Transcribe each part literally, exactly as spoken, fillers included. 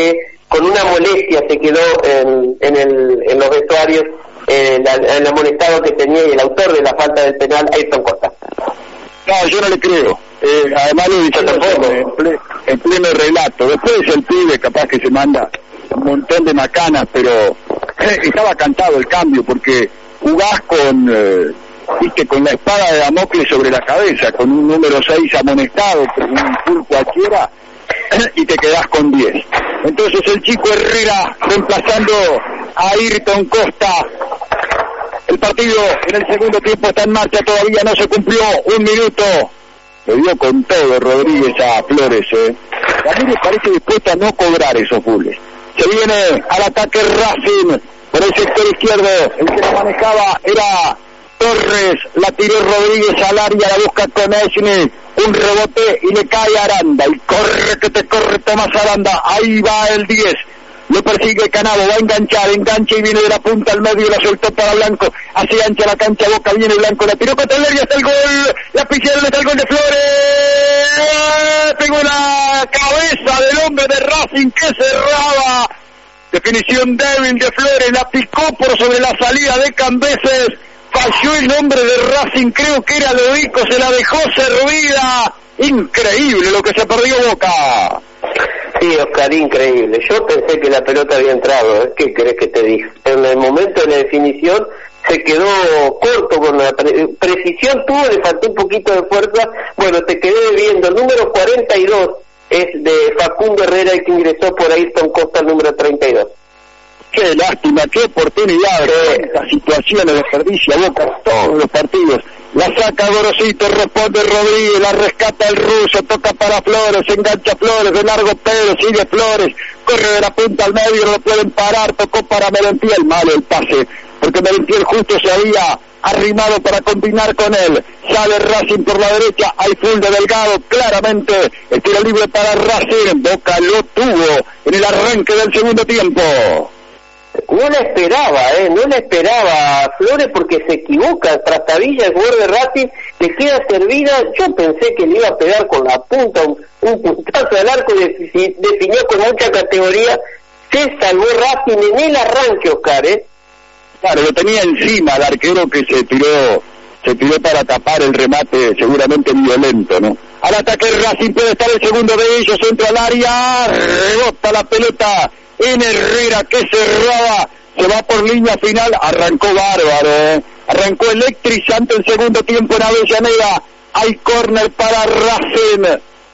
que con una molestia se quedó en, en, el, en los vestuarios el, el amonestado que tenía y el autor de la falta del penal, Ayrton Costa. No, yo no le creo. Eh, además lo he dicho tampoco en, ple, en pleno relato. Después el pibe capaz que se manda un montón de macanas, pero eh, estaba cantado el cambio, porque jugás con, eh, viste, con la espada de Damocles sobre la cabeza, con un número seis amonestado, con un full cualquiera, y te quedás con diez. Entonces el chico Herrera reemplazando a Ayrton Costa. El partido en el segundo tiempo está en marcha, todavía no se cumplió un minuto. Le dio con todo Rodríguez a Flores, eh. Ramírez parece dispuesto a no cobrar esos goles. Se viene al ataque Racing por el sector izquierdo. El que la manejaba era Torres, la tiró Rodríguez al área, la busca con Esni, un rebote y le cae a Aranda. Y corre que te corre Tomás Aranda. Ahí va el diez. Lo persigue Canavo, va a enganchar, engancha y viene de la punta al medio, la soltó para Blanco, hacia ancha la cancha, Boca, viene Blanco, la tiró contra el área, está el gol, la pisaron, está el gol de Flores, pegó la cabeza del hombre de Racing que cerraba, definición débil de Flores, la picó por sobre la salida de Cambeses, falló el hombre de Racing, creo que era Loico, se la dejó servida, increíble lo que se perdió Boca. Sí, Oscar, increíble. Yo pensé que la pelota había entrado, ¿eh? ¿Qué querés que te diga? En el momento de la definición se quedó corto con la pre precisión, tuvo, le faltó un poquito de fuerza. Bueno, te quedé viendo, el número cuarenta y dos es de Facundo Herrera, el que ingresó por Ayrton Costa, el número treinta y dos. Qué lástima, qué oportunidad, cuántas situaciones desperdicia Boca todos los partidos. La saca Gorosito, responde Rodríguez, la rescata el ruso, toca para Flores, engancha Flores, de largo Pedro, sigue Flores, corre de la punta al medio, no lo pueden parar, tocó para Merentiel, malo el pase, porque Merentiel justo se había arrimado para combinar con él, sale Racing por la derecha, hay full de Delgado, claramente, el tiro libre para Racing, Boca lo tuvo en el arranque del segundo tiempo. No la esperaba, eh, no la esperaba a Flores porque se equivoca, Trastavilla, el jugador de Racing, le queda servida, yo pensé que le iba a pegar con la punta, un, un puntazo al arco, y definió con mucha categoría, se salvó Racing en el arranque, Oscar, eh. Claro, lo tenía encima el arquero que se tiró, se tiró para tapar el remate seguramente violento, ¿no? Al ataque Racing puede estar el segundo de ellos, entra al área, rebota la pelota en Herrera que cerraba, se va por línea final, arrancó bárbaro, ¿eh? Arrancó electrizante el segundo tiempo en Avellaneda, hay córner para Racing.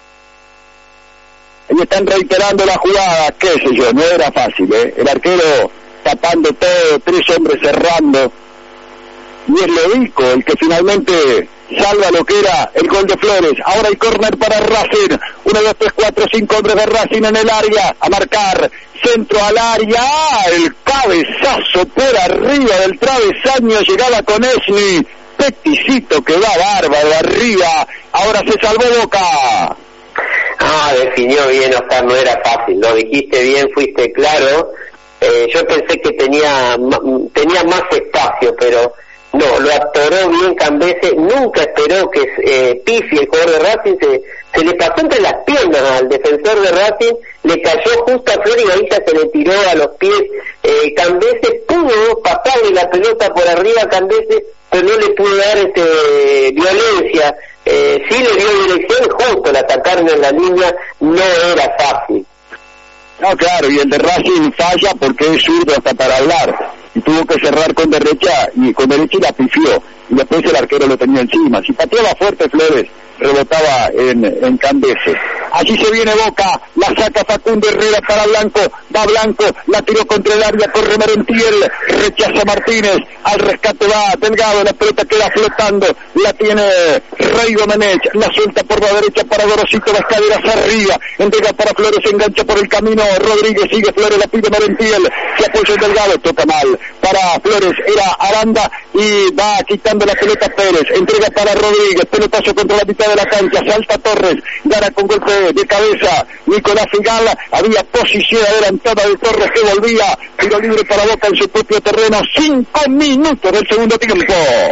Ellos están reiterando la jugada, qué sé yo, no era fácil, ¿eh? El arquero tapando todo, tres hombres cerrando, y es Loico el que finalmente salva lo que era el gol de Flores. Ahora hay córner para Racing, uno, dos, tres, cuatro, cinco hombres de Racing en el área, a marcar, centro al área, el cabezazo por arriba del travesaño, llegaba con Esni, peticito que va bárbaro arriba, ahora se salvó Boca. Ah, definió bien, Oscar, no era fácil, lo dijiste bien, fuiste claro, eh, yo pensé que tenía, tenía más espacio, pero no, lo atoró bien Cambeses, nunca esperó que eh, Pifi, el jugador de Racing, se, se le pasó entre las piernas al defensor de Racing, le cayó justo a Flores y ahí ya se le tiró a los pies. eh, Cambeses pudo pasarle la pelota por arriba a Cambeses, pero no le pudo dar este, violencia, eh, sí le dio dirección, justo la atacaron en la línea, no era fácil. No, claro, y el de Racing falla porque es zurdo hasta para hablar, y tuvo que cerrar con derecha, y con derecha y la pifió, y después el arquero lo tenía encima. Si pateaba fuerte Flores, rebotaba en, en Cambeses. Allí se viene Boca, la saca Facundo Herrera para Blanco, va Blanco, la tiró contra el área, corre Merentiel, rechaza Martínez, al rescate va Delgado, la pelota queda flotando, la tiene Rey Domenech, la suelta por la derecha para Gorosito, las caderas arriba, entrega para Flores, engancha por el camino, Rodríguez sigue Flores, la pide Merentiel, se apoya en Delgado, toca mal, para Flores era Aranda, y va quitando la pelota Pérez, entrega para Rodríguez, pelotazo contra la mitad de la cancha, salta Torres, gana con golpe de cabeza Nicolás Figala, había posición adelantada de Torres que volvía, tiro libre para Boca en su propio terreno, cinco minutos del segundo tiempo.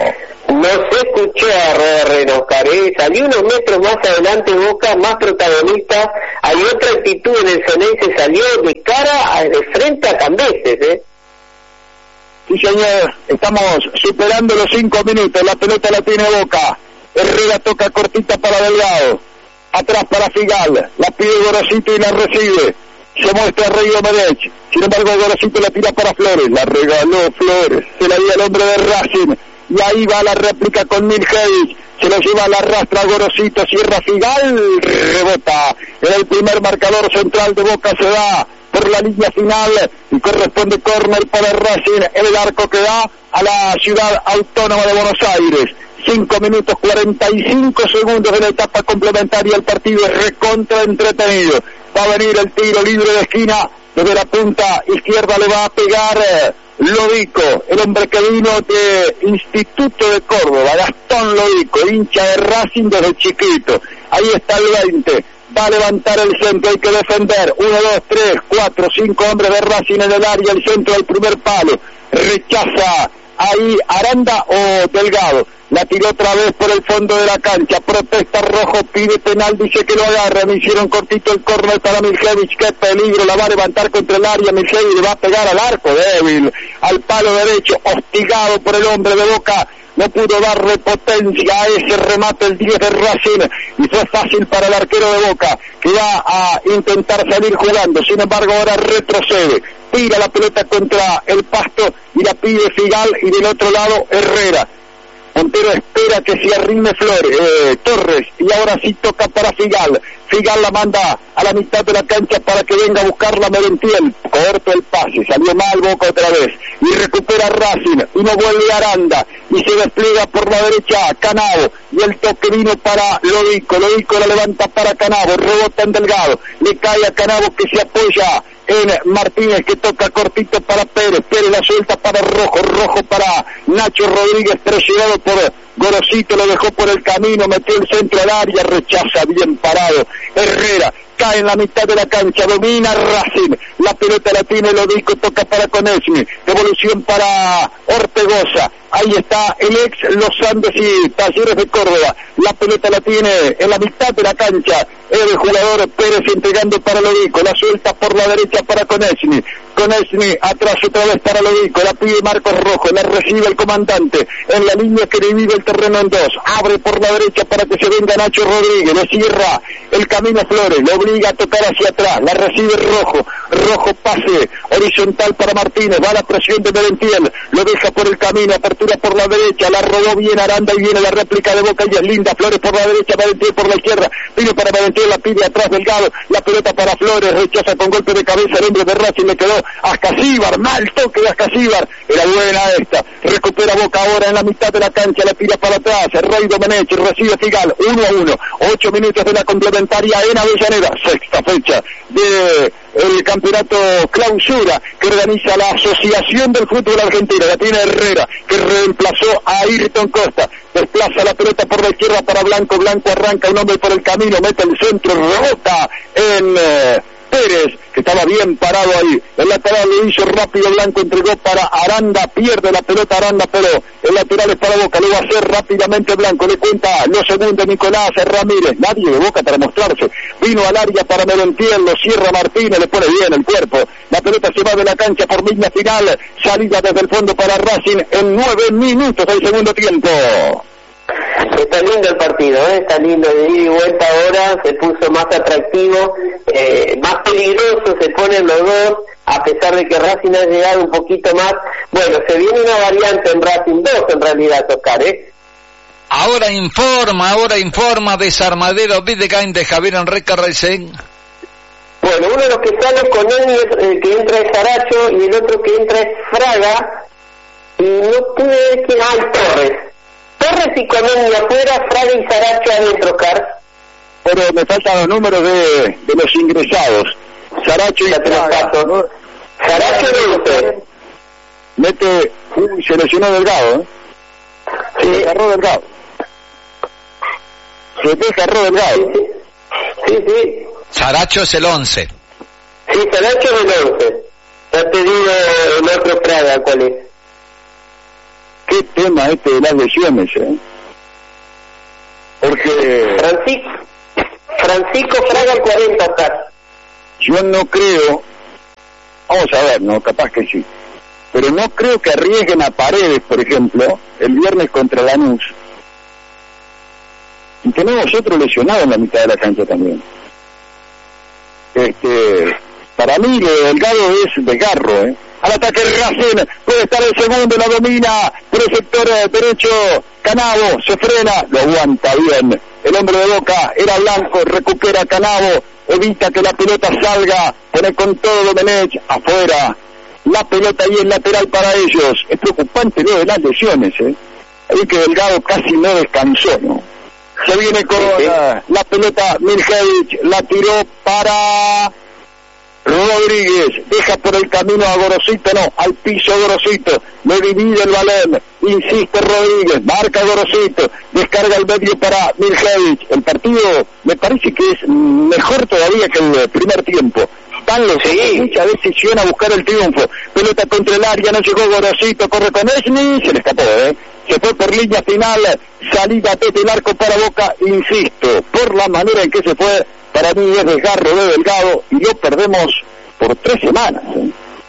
No se escuchó a Roberto Oscar, ¿eh? Salió unos metros más adelante Boca, más protagonista. Hay otra actitud en el Ceneice, salió de cara, a, de frente a Cambeses, ¿eh? Sí, señor, estamos superando los cinco minutos, la pelota la tiene Boca. Herrera toca cortita para Delgado. Atrás para Figal, la pide Gorosito y la recibe. Se muestra Rey Domenech. Sin embargo, Gorosito la tira para Flores. La regaló Flores. Se la dio al hombre de Racing. Y ahí va la réplica con Miljevic. Se lo lleva a la rastra Gorosito. Cierra Figal. Rebota. En el primer marcador central de Boca se da por la línea final. Y corresponde córner para Racing. En el arco que da a la ciudad autónoma de Buenos Aires. cinco minutos cuarenta y cinco segundos de la etapa complementaria. El partido es recontra entretenido. Va a venir el tiro libre de esquina. Desde la punta izquierda le va a pegar eh, Lodico, el hombre que vino de Instituto de Córdoba, Gastón Lodico, hincha de Racing desde chiquito. Ahí está el veinte. Va a levantar el centro, hay que defender. Uno, dos, tres, cuatro, cinco hombres de Racing en el área. El centro del primer palo. Rechaza ahí Aranda o Delgado. La tiró otra vez por el fondo de la cancha. Protesta Rojo, pide penal, dice que lo agarra. Me hicieron cortito el córner para Miljevic. Qué peligro, la va a levantar contra el área. Miljevic le va a pegar al arco, débil. Al palo derecho, hostigado por el hombre de Boca. No pudo darle potencia a ese remate el diez de Racing. Y fue fácil para el arquero de Boca, que va a intentar salir jugando. Sin embargo, ahora retrocede. Tira la pelota contra el pasto y la pide Figal. Y del otro lado, Herrera. Montero espera que se arrime Flores, eh, Torres, y ahora sí toca para Figal. Figal la manda a la mitad de la cancha para que venga a buscarla Merentiel. Corto el pase, salió mal Boca otra vez. Y recupera Racing, y no vuelve Aranda. Y se despliega por la derecha Canavo. Y el toque vino para Lodico. Lodico la levanta para Canavo, rebota en Delgado. Le cae a Canavo que se apoya en Martínez, que toca cortito para Pérez. Pérez la suelta para Rojo. Rojo para Nacho Rodríguez, presionado por Gorosito, lo dejó por el camino, metió el centro al área, rechaza bien parado Herrera. Cae en la mitad de la cancha, domina Racing, la pelota la tiene Lodico, toca para Conesmi, devolución para Ortegoza, ahí está el ex Los Andes y Talleres de Córdoba, la pelota la tiene en la mitad de la cancha, el jugador Pérez entregando para Lodico, la suelta por la derecha para Conesmi, Conesmi atrás otra vez para Lodico, la pide Marcos Rojo, la recibe el comandante, en la línea que divide el terreno en dos, abre por la derecha para que se venga Nacho Rodríguez, le cierra el camino Flores, lo obliga a tocar hacia atrás, la recibe Rojo, Rojo pase horizontal para Martínez, va a la presión de Merentiel, lo deja por el camino, apertura por la derecha, la robó bien Aranda y viene la réplica de Boca y es linda, Flores por la derecha, Merentiel por la izquierda, pide para Merentiel, la pide atrás Delgado, la pelota para Flores, rechaza con golpe de cabeza el hombre de Racing, le quedó Ascasíbar, mal toque de Ascasíbar, era buena esta, recupera Boca ahora en la mitad de la cancha, la tira para atrás, Rey Domenech, recibe Figal, uno a uno, ocho minutos de la complementaria en Avellaneda, sexta fecha de el campeonato clausura que organiza la Asociación del Fútbol Argentino, la tiene Herrera, que reemplazó a Ayrton Costa, desplaza la pelota por la izquierda para Blanco, Blanco arranca un hombre por el camino, mete el centro, rebota en eh, Pérez, que estaba bien parado ahí, el lateral lo hizo rápido, Blanco entregó para Aranda, pierde la pelota Aranda, pero el lateral es para Boca, lo va a hacer rápidamente Blanco, le cuenta los segundos Nicolás Ramírez, nadie de Boca para mostrarse, vino al área para Merentiel, lo cierra Martínez, le pone bien el cuerpo, la pelota se va de la cancha por línea final, salida desde el fondo para Racing en nueve minutos del segundo tiempo. Está lindo el partido, ¿eh? Está lindo de ida y vuelta ahora, se puso más atractivo, eh, más peligroso se ponen los dos, a pesar de que Racing ha llegado un poquito más. Bueno, se viene una variante en Racing, dos en realidad, Oscar, ¿eh? Ahora informa, ahora informa Desarmadero Videgain de Javier Enrique Reisén. Bueno, uno de los que sale con él, el que entra es Saracho y el otro que entra es Fraga, y no pude ver quién hay, Torres. Torres y Coneni afuera, Fraga y Saracho adentro, Oscar. Pero me faltan los números de, de los ingresados. Saracho y Fraga, ¿no? Saracho no lo sé. Mete, uy, se lesionó Delgado, ¿eh? Se Sí. desgarró Delgado. Se desgarró Delgado. Sí, sí, sí, sí. Saracho es el once. Sí, Saracho es el once. Ya te digo el otro Fraga, ¿cuál es? qué tema este de las lesiones, ¿eh? Porque... Francisco, Francisco Fraga el cuarenta, Oscar. Yo no creo, vamos a ver, ¿no? Capaz que sí, pero no creo que arriesguen a Paredes, por ejemplo, el viernes contra Lanús. Y tenemos otro lesionado en la mitad de la cancha también. Este, para mí lo de Delgado es desgarro, ¿eh? Al ataque Racing, puede estar el segundo, la domina por el sector derecho, Canavo, se frena, lo aguanta bien, el hombre de Boca era Blanco, recupera Canavo, evita que la pelota salga, pone con todo Domenech, afuera, la pelota ahí es lateral para ellos, es preocupante lo de las lesiones, ¿eh? Ahí que Delgado casi no descansó, ¿no? Se viene con uh, la pelota Miljevic, la tiró para... Rodríguez, deja por el camino a Gorosito, no, al piso Gorosito, le divide el balón, insiste Rodríguez, marca Gorosito, descarga el medio para Miljevic. El partido me parece que es mejor todavía que el primer tiempo. Están los sí. mucha decisión a buscar el triunfo. Pelota contra el área, no llegó Gorosito, corre con Esni, se le escapó, ¿eh? Se fue por línea final, salida desde el arco para Boca, insisto, por la manera en que se fue, para mí es desgarro de Delgado y lo perdemos por tres semanas, ¿eh?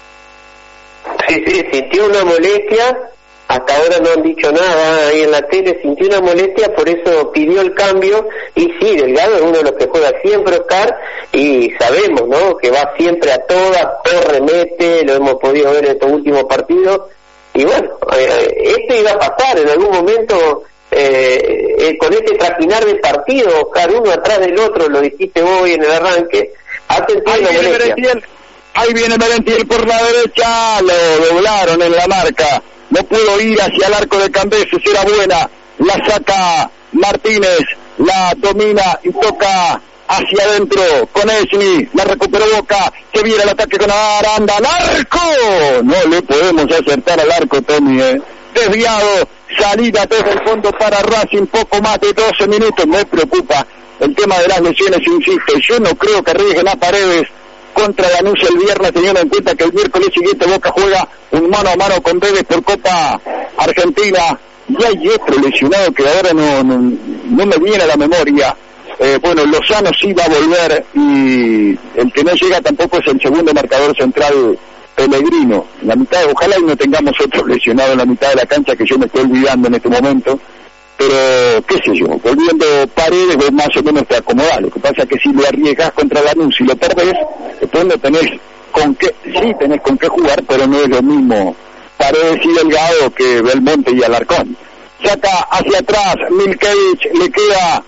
Sí, sí, sintió una molestia, hasta ahora no han dicho nada ahí en la tele, sintió una molestia, por eso pidió el cambio, y sí, Delgado es uno de los que juega siempre, Oscar, y sabemos, ¿no?, que va siempre a todas, corre, mete, lo hemos podido ver en estos últimos partidos, y bueno, eh, esto iba a pasar en algún momento, eh, eh, con ese traquinar de partido, Oscar, uno atrás del otro, lo dijiste hoy en el arranque, ha sentido una molestia. Ahí viene Merentiel por la derecha, lo doblaron en la marca, no pudo ir hacia el arco de Cambeses, era buena, la saca Martínez, la domina y toca hacia adentro con Esni, la recuperó Boca, se viene el ataque con Aranda, al arco, no le podemos acertar al arco, Tommy, eh. desviado, salida desde el fondo para Racing, poco más de doce minutos, me preocupa el tema de las lesiones, insisto, yo no creo que arriesguen a Paredes contra Lanús el viernes, teniendo en cuenta que el miércoles siguiente Boca juega un mano a mano con Vélez por Copa Argentina, y hay otro lesionado que ahora no, no, no me viene a la memoria, eh, bueno, Lozano sí va a volver, y el que no llega tampoco es el segundo marcador central, Pellegrino. La mitad, ojalá y no tengamos otro lesionado en la mitad de la cancha que yo me estoy olvidando en este momento, pero qué sé yo, volviendo Paredes vos más o menos te acomodás. Lo que pasa es que si lo arriesgás contra Lanús y lo perdés, después no tenés con qué, sí tenés con qué jugar, pero no es lo mismo Paredes y Delgado que Belmonte y Alarcón. Saca hacia atrás Milkevic, le queda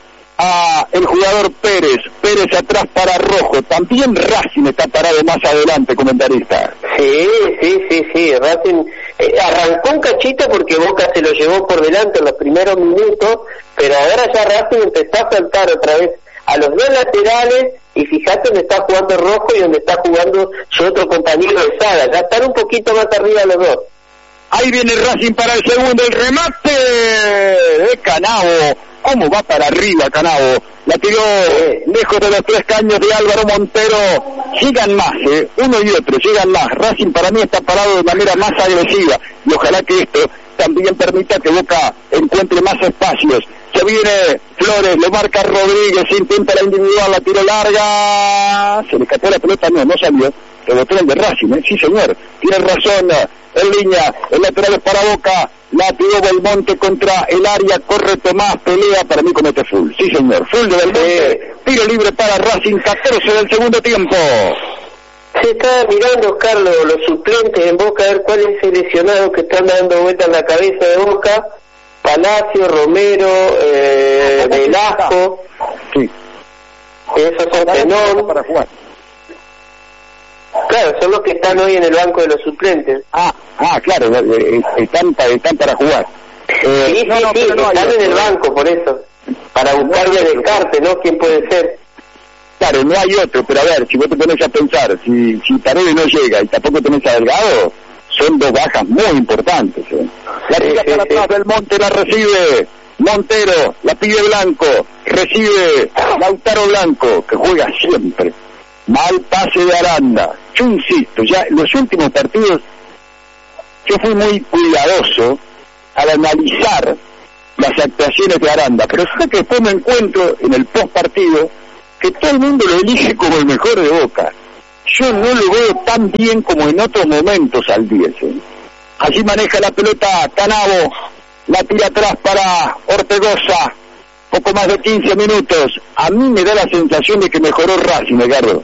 a el jugador Pérez, Pérez atrás para Rojo, también Racing está parado más adelante, comentarista. Sí, sí, sí, sí, Racing eh, arrancó un cachito porque Boca se lo llevó por delante en los primeros minutos, pero ahora ya Racing empezó a saltar otra vez a los dos laterales, y fíjate donde está jugando Rojo y donde está jugando su otro compañero de saga, ya están un poquito más arriba los dos. Ahí viene Racing para el segundo, el remate de Canavo. ¿Cómo va para arriba Canavo? La tiró eh, lejos de los tres caños de Álvaro Montero. Llegan más, eh, uno y otro, llegan más. Racing para mí está parado de manera más agresiva, y ojalá que esto también permita que Boca encuentre más espacios. Se viene Flores, lo marca Rodríguez, intenta la individual, la tiro larga, se le escapó la pelota, no, no salió, rebotó el de Racing, ¿eh? Sí señor, tiene razón, en línea, el lateral es para Boca, la tiró Belmonte contra el área, corre Tomás, pelea, para mí comete full, sí señor, full de Belmonte, tiro libre para Racing, catorce del segundo tiempo. Se está mirando, Carlos, los suplentes en Boca, a ver cuál es el lesionado que están dando vuelta en la cabeza de Boca. Palacio, Romero, eh, Velasco, sí. Esos son Tenón. Para jugar. Claro, son los que están hoy en el banco de los suplentes. Ah, ah, claro, están, están para jugar. Eh, sí, sí, no, no, sí, no, están no, en el banco, por eso. Para buscarle no, descarte, ¿no? ¿Quién puede ser? Claro, no hay otro, pero a ver, si vos te pones a pensar, si, si Paredes no llega y tampoco tenés a Delgado, son dos bajas muy importantes, ¿eh? La tira para atrás del Monte, la recibe Montero, la pide Blanco, recibe Lautaro Blanco, que juega siempre. Mal pase de Aranda. Yo insisto, ya en los últimos partidos yo fui muy cuidadoso al analizar las actuaciones de Aranda, pero sé que después me encuentro en el post partido que todo el mundo lo elige como el mejor de Boca. Yo no lo veo tan bien como en otros momentos al diez. ¿eh? Allí maneja la pelota Canavo, la tira atrás para Ortegoza, poco más de quince minutos. A mí me da la sensación de que mejoró Racing, Edgardo.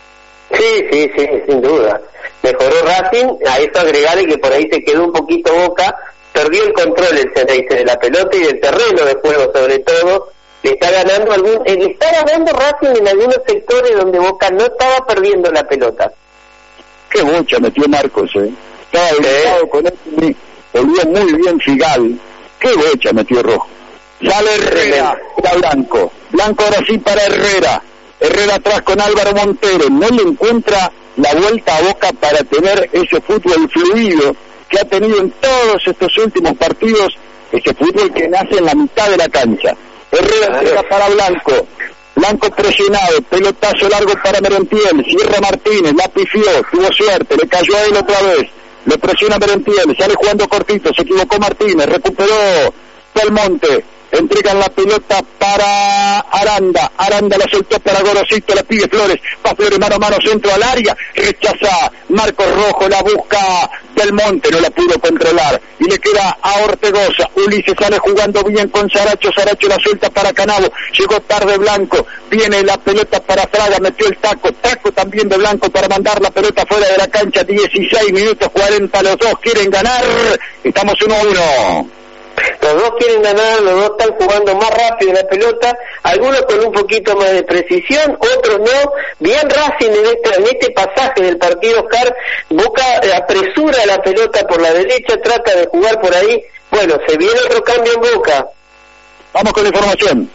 Sí, sí, sí, sin duda. Mejoró Racing, a eso agregarle que por ahí se quedó un poquito Boca, perdió el control el Ceneice de la pelota y del terreno de juego sobre todo, le está ganando algún, eh, le está ganando Racing en algunos sectores donde Boca no estaba perdiendo la pelota. Qué bocha metió Marcos, eh. Estaba habilitado ¿Eh? con él, volvió muy bien Figal. Qué bocha metió Rojo. Sale Herrera, para Blanco. Blanco ahora sí para Herrera. Herrera atrás con Álvaro Montero. No le encuentra la vuelta a Boca para tener ese fútbol fluido que ha tenido en todos estos últimos partidos, ese fútbol que nace en la mitad de la cancha. Herrera llega para Blanco. Blanco presionado, pelotazo largo para Merentiel, cierra Martínez, la pifió, tuvo suerte, le cayó a él otra vez, le presiona Merentiel, sale jugando cortito, se equivocó Martínez, recuperó Belmonte, entregan la pelota para Aranda, Aranda la soltó para Gorosito, la pide Flores, va Flores mano a mano, centro al área, rechaza Marcos Rojo, la busca Belmonte, no la pudo controlar, y le queda a Ortegoza, Ulises sale jugando bien con Saracho, Saracho la suelta para Canavo, llegó tarde Blanco, viene la pelota para Fraga, metió el taco, taco también de Blanco para mandar la pelota fuera de la cancha, dieciséis minutos cuarenta, los dos quieren ganar, estamos uno a uno. Los dos quieren ganar, los dos están jugando más rápido la pelota, algunos con un poquito más de precisión, otros no. Bien Racing en este, en este pasaje del partido, Oscar. Boca apresura la pelota por la derecha, trata de jugar por ahí. Bueno, se viene otro cambio en Boca. Vamos con la información.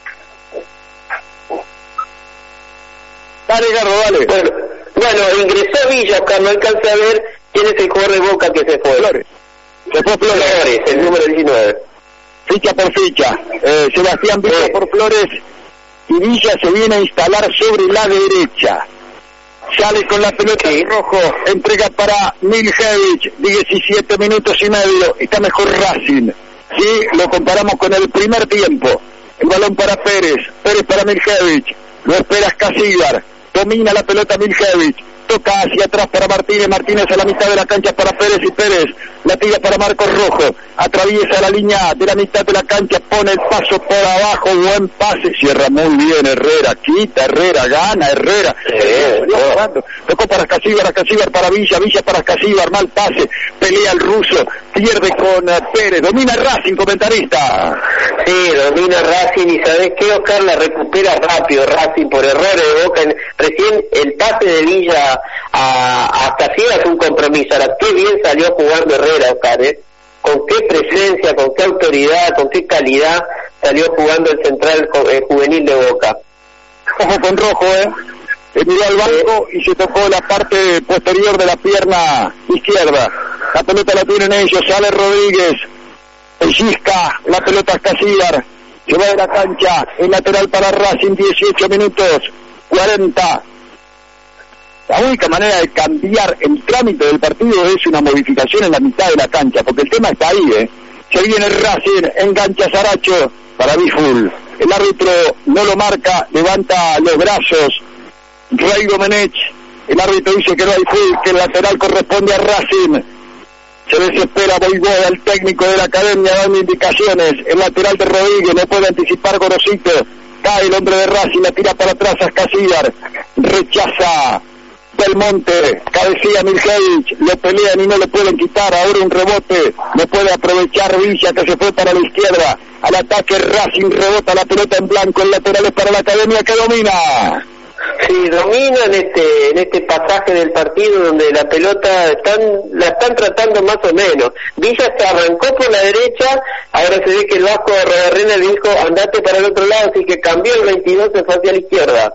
Dale, Garro, dale. Bueno, bueno, ingresó Villa, Oscar, no alcanza a ver quién es el jugador de Boca que se fue. Flores. Se fue Flores. Flores, el número diecinueve. Ficha por ficha. Eh, Sebastián Villa sí. por Flores. Y Villa se viene a instalar sobre la derecha. Sale con la pelota sí. Rojo. Entrega para Miljevic. diecisiete minutos y medio. Está mejor Racing. Sí, lo comparamos con el primer tiempo. El balón para Pérez. Pérez para Miljevic. Lo espera Casíbar. Domina la pelota Miljevic. Toca hacia atrás para Martínez, Martínez a la mitad de la cancha para Pérez y Pérez la tira para Marcos Rojo, atraviesa la línea de la mitad de la cancha, pone el paso por abajo, buen pase, cierra muy bien Herrera, quita Herrera, gana Herrera, eh, oh. tocó para Casíbar, Casíbar para Villa, Villa para Casíbar, mal pase, pelea el ruso, pierde con uh, Pérez, domina Racing, comentarista. Sí, domina Racing y ¿sabés qué, Oscar? La recupera rápido Racing por errores de Boca, recién el pase de Villa a, a Casillas un compromiso. Ahora, qué bien salió jugando Herrera, Oscar, ¿eh? Con qué presencia, con qué autoridad, con qué calidad salió jugando el central eh, juvenil de Boca. Ojo con Rojo, ¿eh? eh miró al banco y se tocó la parte posterior de la pierna izquierda. La pelota la tienen ellos, sale Rodríguez, pellizca la pelota a Casillas, se va de la cancha, el lateral para Racing, dieciocho minutos, cuarenta. La única manera de cambiar el trámite del partido es una modificación en la mitad de la cancha, porque el tema está ahí, ¿eh? Se viene Racing, engancha Saracho para Biful. El árbitro no lo marca, levanta los brazos. Rey Domenech, el árbitro dice que no hay full, que el lateral corresponde a Racing. Se desespera Boivoda, el técnico de la academia, dando indicaciones. El lateral de Rodríguez no puede anticipar Gorosito. Cae el hombre de Racing, la tira para atrás a Casillas. Rechaza Belmonte, cabecilla Miljevic, lo pelean y no le pueden quitar, ahora un rebote, no puede aprovechar Villa que se fue para la izquierda, al ataque Racing, rebota la pelota en blanco, el lateral es para la academia que domina. Sí, domina en este, en este pasaje del partido donde la pelota están, la están tratando más o menos. Villa se arrancó por la derecha, ahora se ve que el Vasco de Rodarrena le dijo andate para el otro lado, así que cambió el veintidós, se fue hacia la izquierda.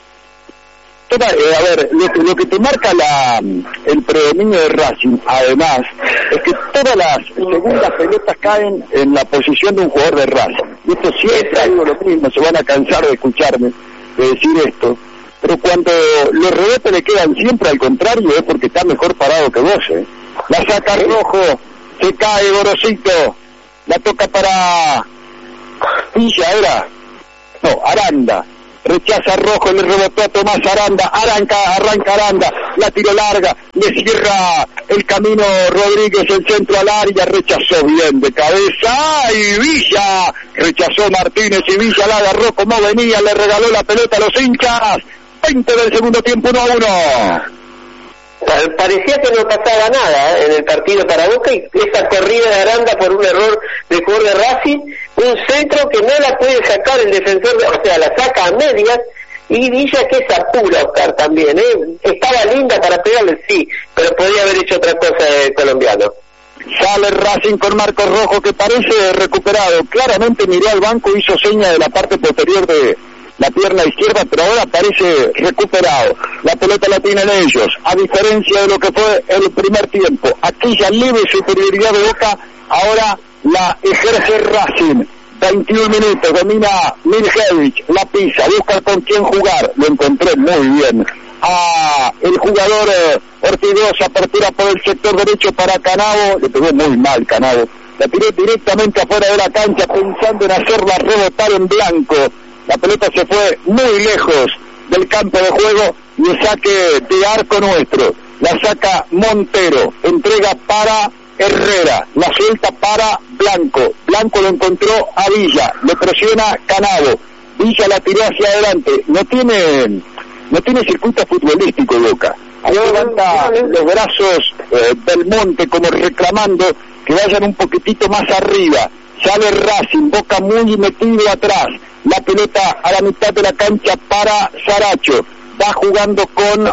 Eh, a ver, lo que, lo que te marca la, el predominio de Racing, además, es que todas las segundas pelotas caen en la posición de un jugador de Racing. Y esto siempre digo lo mismo, se van a cansar de escucharme, de decir esto, pero cuando los rebotes le quedan siempre al contrario es porque está mejor parado que vos, ¿eh? La saca Rojo, se cae Gorosito, la toca para Villa, era, no, Aranda, rechaza Rojo, le rebotó a Tomás Aranda, arranca, arranca Aranda, la tiró larga, le cierra el camino Rodríguez, el centro al área, rechazó bien de cabeza, y Villa, rechazó Martínez y Villa la agarró como venía, le regaló la pelota a los hinchas, veinte del segundo tiempo, uno a uno. Parecía que no pasaba nada ¿eh? en el partido para Boca, y esa corrida de Aranda por un error de jugador de Racing, un centro que no la puede sacar el defensor, o sea, la saca a medias, y Villa que se apura, Oscar, también, ¿eh? Estaba linda para pegarle, sí, pero podía haber hecho otra cosa el colombiano. Sale Racing con Marcos Rojo, que parece recuperado, claramente miró al banco, hizo seña de la parte posterior de la pierna izquierda, pero ahora parece recuperado. La pelota la tienen ellos, a diferencia de lo que fue el primer tiempo. Aquella leve superioridad de Boca, ahora la ejerce Racing. veintiún minutos, domina Miljevic, la pisa, busca con quién jugar, lo encontró muy bien. A el jugador eh, Ortigoz, apertura por el sector derecho para Canavo, le pegó muy mal Canavo, la tiró directamente afuera de la cancha pensando en hacerla rebotar en blanco. La pelota se fue muy lejos del campo de juego y el saque de arco nuestro. La saca Montero, entrega para Herrera, la suelta para Blanco. Blanco lo encontró a Villa, le presiona Canavo. Villa la tiró hacia adelante. No tiene, no tiene circuito futbolístico Boca. Ahí levanta los brazos eh, del Monte como reclamando que vayan un poquitito más arriba. Sale Racing, Boca muy metido atrás. La pelota a la mitad de la cancha para Saracho. Va jugando con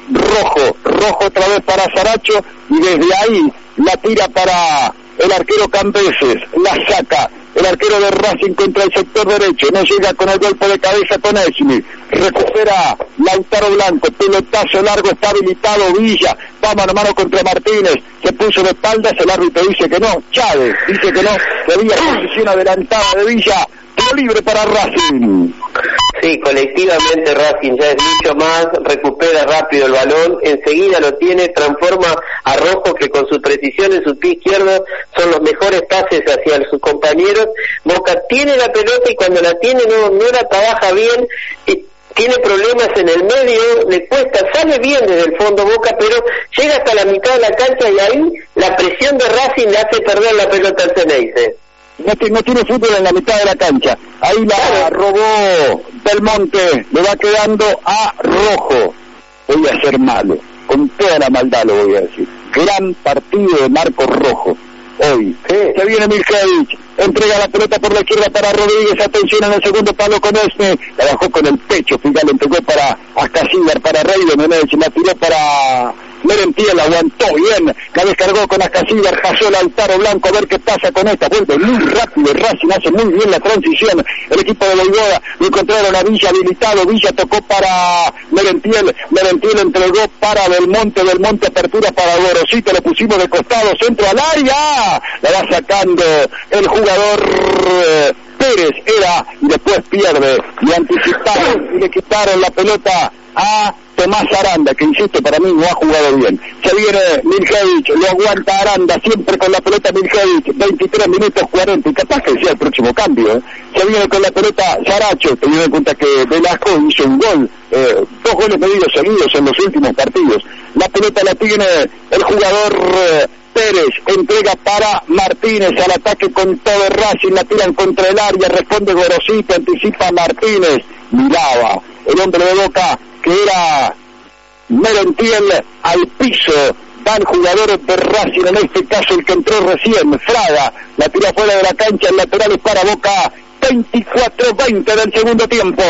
Rojo. Rojo otra vez para Saracho. Y desde ahí la tira para el arquero Cambeses. La saca el arquero de Racing contra el sector derecho. No llega con el golpe de cabeza con Esmi. Recupera Lautaro Blanco. Pelotazo largo, está habilitado Villa. Va mano a mano contra Martínez. Se puso de espaldas. El árbitro dice que no. Chávez dice que no. Que había posición adelantada de Villa. Libre para Racing. Sí, colectivamente Racing ya es mucho más, recupera rápido el balón, enseguida lo tiene, transforma a Rojo, que con su precisión en su pie izquierdo son los mejores pases hacia sus compañeros. Boca tiene la pelota y cuando la tiene no, no la trabaja bien, y tiene problemas en el medio, le cuesta, sale bien desde el fondo Boca, pero llega hasta la mitad de la cancha y ahí la presión de Racing le hace perder la pelota al Ceneice. No, no tiene fútbol en la mitad de la cancha. Ahí la robó Belmonte, le va quedando a Rojo. Voy a ser malo, con toda la maldad lo voy a decir. Gran partido de Marcos Rojo hoy. Sí. Se viene Miljevic, entrega la pelota por la izquierda para Rodríguez, atención en el segundo palo con este, la bajó con el pecho, fíjate, le entregó para Ascasíbar, para Reyes Menezes, la tiró para Merentiel, aguantó bien, la descargó con Ascasíbar, pasó Lautaro Blanco, a ver qué pasa con esta, vuelve muy rápido, Racing hace muy bien la transición, el equipo de Boivoda, lo encontraron a Villa habilitado, Villa tocó para Merentiel, Merentiel entregó para Belmonte, Belmonte apertura para Gorosito, lo pusimos de costado, centro al área, la va sacando el jugador eh, Pérez, era, y después pierde, y anticiparon y le quitaron la pelota a Tomás Aranda, que insisto, para mí no ha jugado bien. Se viene Miljevic, lo aguanta Aranda, siempre con la pelota Miljevic, veintitrés minutos cuarenta, y capaz que sea el próximo cambio, ¿eh? Se viene con la pelota Saracho, teniendo en cuenta que Velasco hizo un gol, eh, dos goles medios seguidos en los últimos partidos. La pelota la tiene el jugador eh, Pérez, entrega para Martínez, al ataque con todo el Racing, la tiran contra el área, responde Gorosito, anticipa Martínez, miraba el hombre de Boca, que era Merentiel, al piso, van jugadores de Racing, en este caso el que entró recién, Fraga, la tira fuera de la cancha, el lateral es para Boca, veinticuatro veinte del segundo tiempo.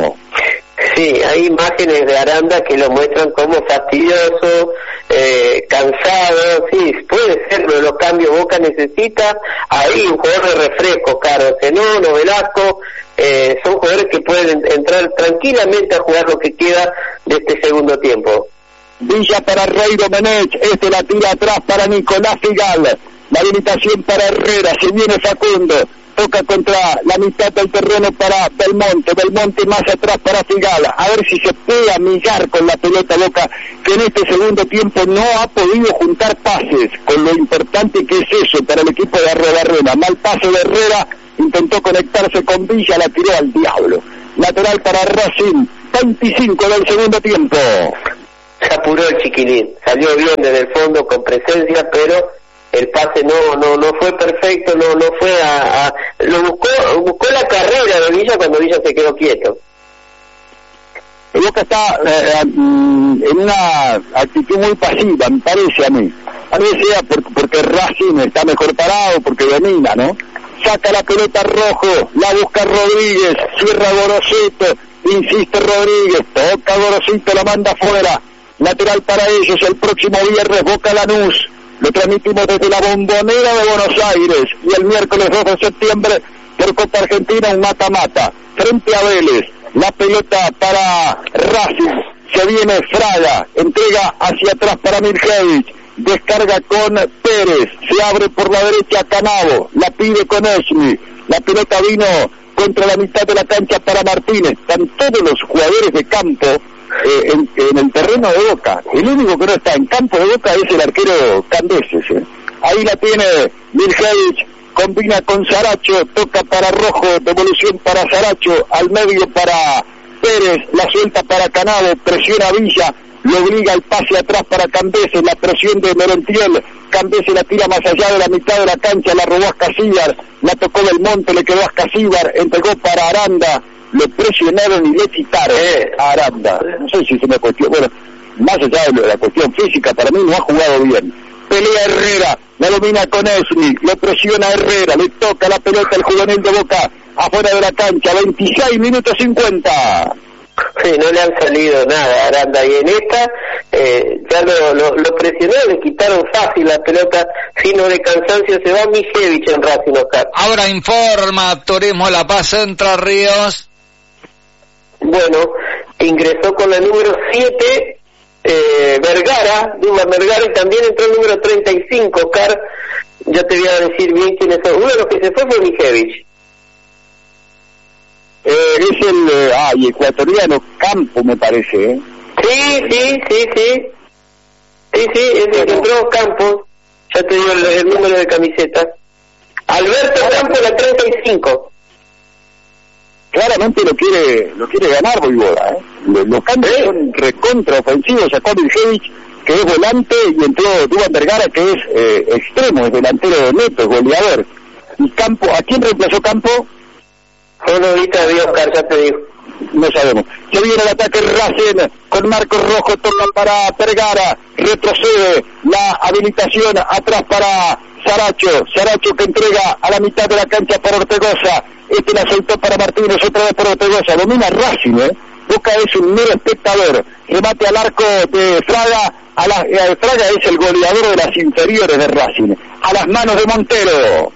Sí, hay imágenes de Aranda que lo muestran como fastidioso, eh, cansado, sí, puede ser, pero los cambios Boca necesita, ahí un jugador de refresco, Carlos Zenón o Velasco, eh, son jugadores que pueden entrar tranquilamente a jugar lo que queda de este segundo tiempo. Villa para Rey Domenech, este la tira atrás para Nicolás Figal, la habilitación para Herrera, se viene Facundo, toca contra la mitad del terreno para Belmonte, Belmonte más atrás para Figala, a ver si se puede amigar con la pelota Boca, que en este segundo tiempo no ha podido juntar pases, con lo importante que es eso para el equipo de Arrobarrena. Mal pase de Herrera, intentó conectarse con Villa, la tiró al diablo. Lateral para Racing, veinticinco del segundo tiempo. Se apuró el chiquilín, salió bien desde el fondo con presencia, pero el pase no no no fue perfecto, no no fue a, a lo buscó buscó la carrera de Villa cuando Villa se quedó quieto. El Boca está eh, en una actitud muy pasiva, me parece a mí. A mí sea porque, porque Racing está mejor parado, porque domina, ¿no? Saca la pelota Rojo, la busca Rodríguez, cierra Gorosito, insiste Rodríguez, toca Gorosito, la manda afuera. Lateral para ellos el próximo viernes, Boca Lanús. Lo transmitimos desde la Bombonera de Buenos Aires, y el miércoles dos de septiembre por Copa Argentina un mata-mata frente a Vélez. La pelota para Racing, se viene Fraga, entrega hacia atrás para Mirjevich, descarga con Pérez, se abre por la derecha Canavo, la pide con Esmi, la pelota vino contra la mitad de la cancha para Martínez. Están todos los jugadores de campo Eh, en, en el terreno de Boca. El único que no está en campo de Boca es el arquero Candeses, ¿eh? Ahí la tiene Mirjevich, combina con Saracho, toca para Rojo, devolución para Saracho, al medio para Pérez, la suelta para Canavo, presiona Villa, lo obliga el pase atrás para Candeses, la presión de Merentiel, Candeses la tira más allá de la mitad de la cancha, la robó a Casíbar, la tocó Belmonte, le quedó a Casíbar, entregó para Aranda, lo presionaron y le quitaron eh, a Aranda. No sé si es una cuestión, bueno, más allá de la cuestión física, para mí no ha jugado bien. Pelea Herrera, la domina con Esmi, lo presiona Herrera, le toca la pelota al juvenil de Boca, afuera de la cancha, veintiséis minutos cincuenta. Sí, no le han salido nada a Aranda, y en esta eh, ya lo, lo, lo presionó, le quitaron fácil la pelota, sino de cansancio. Se va Mijevich en Racing, Oscar. Ahora informa Turismo La Paz Entre Ríos. Bueno, ingresó con la número siete, eh, Vergara, Duma Vergara, y también entró el número treinta y cinco, Oscar. Yo te voy a decir bien quiénes son. Uno de los que se fue fue Mijevich. Eh, es el, eh, ay, ecuatoriano Campo, me parece, ¿eh? Sí, sí, sí, sí. Sí, sí, es el que entró Campos. Ya te digo el, el número de camiseta. Alberto Campos, la treinta y cinco. Claramente lo quiere lo quiere ganar Voivoda, ¿eh? Los, los cambios ¿Eh? son recontra ofensivos. Sacó a Mirjevich, que es volante, y entró Duma Vergara, que es eh, extremo, es delantero neto, es goleador. Y Campo, ¿a quién reemplazó Campo? Bueno, ahorita de Oscar, ya te digo. No sabemos. Se viene el ataque Racing con Marcos Rojo, toca para Vergara, retrocede la habilitación atrás para Saracho, Saracho que entrega a la mitad de la cancha para Ortegoza, este la soltó para Martínez, otra vez por Ortegoza, domina Racing, ¿eh? Boca es un mero espectador, remate al arco de Fraga, a la, eh, Fraga es el goleador de las inferiores de Racing, a las manos de Montero.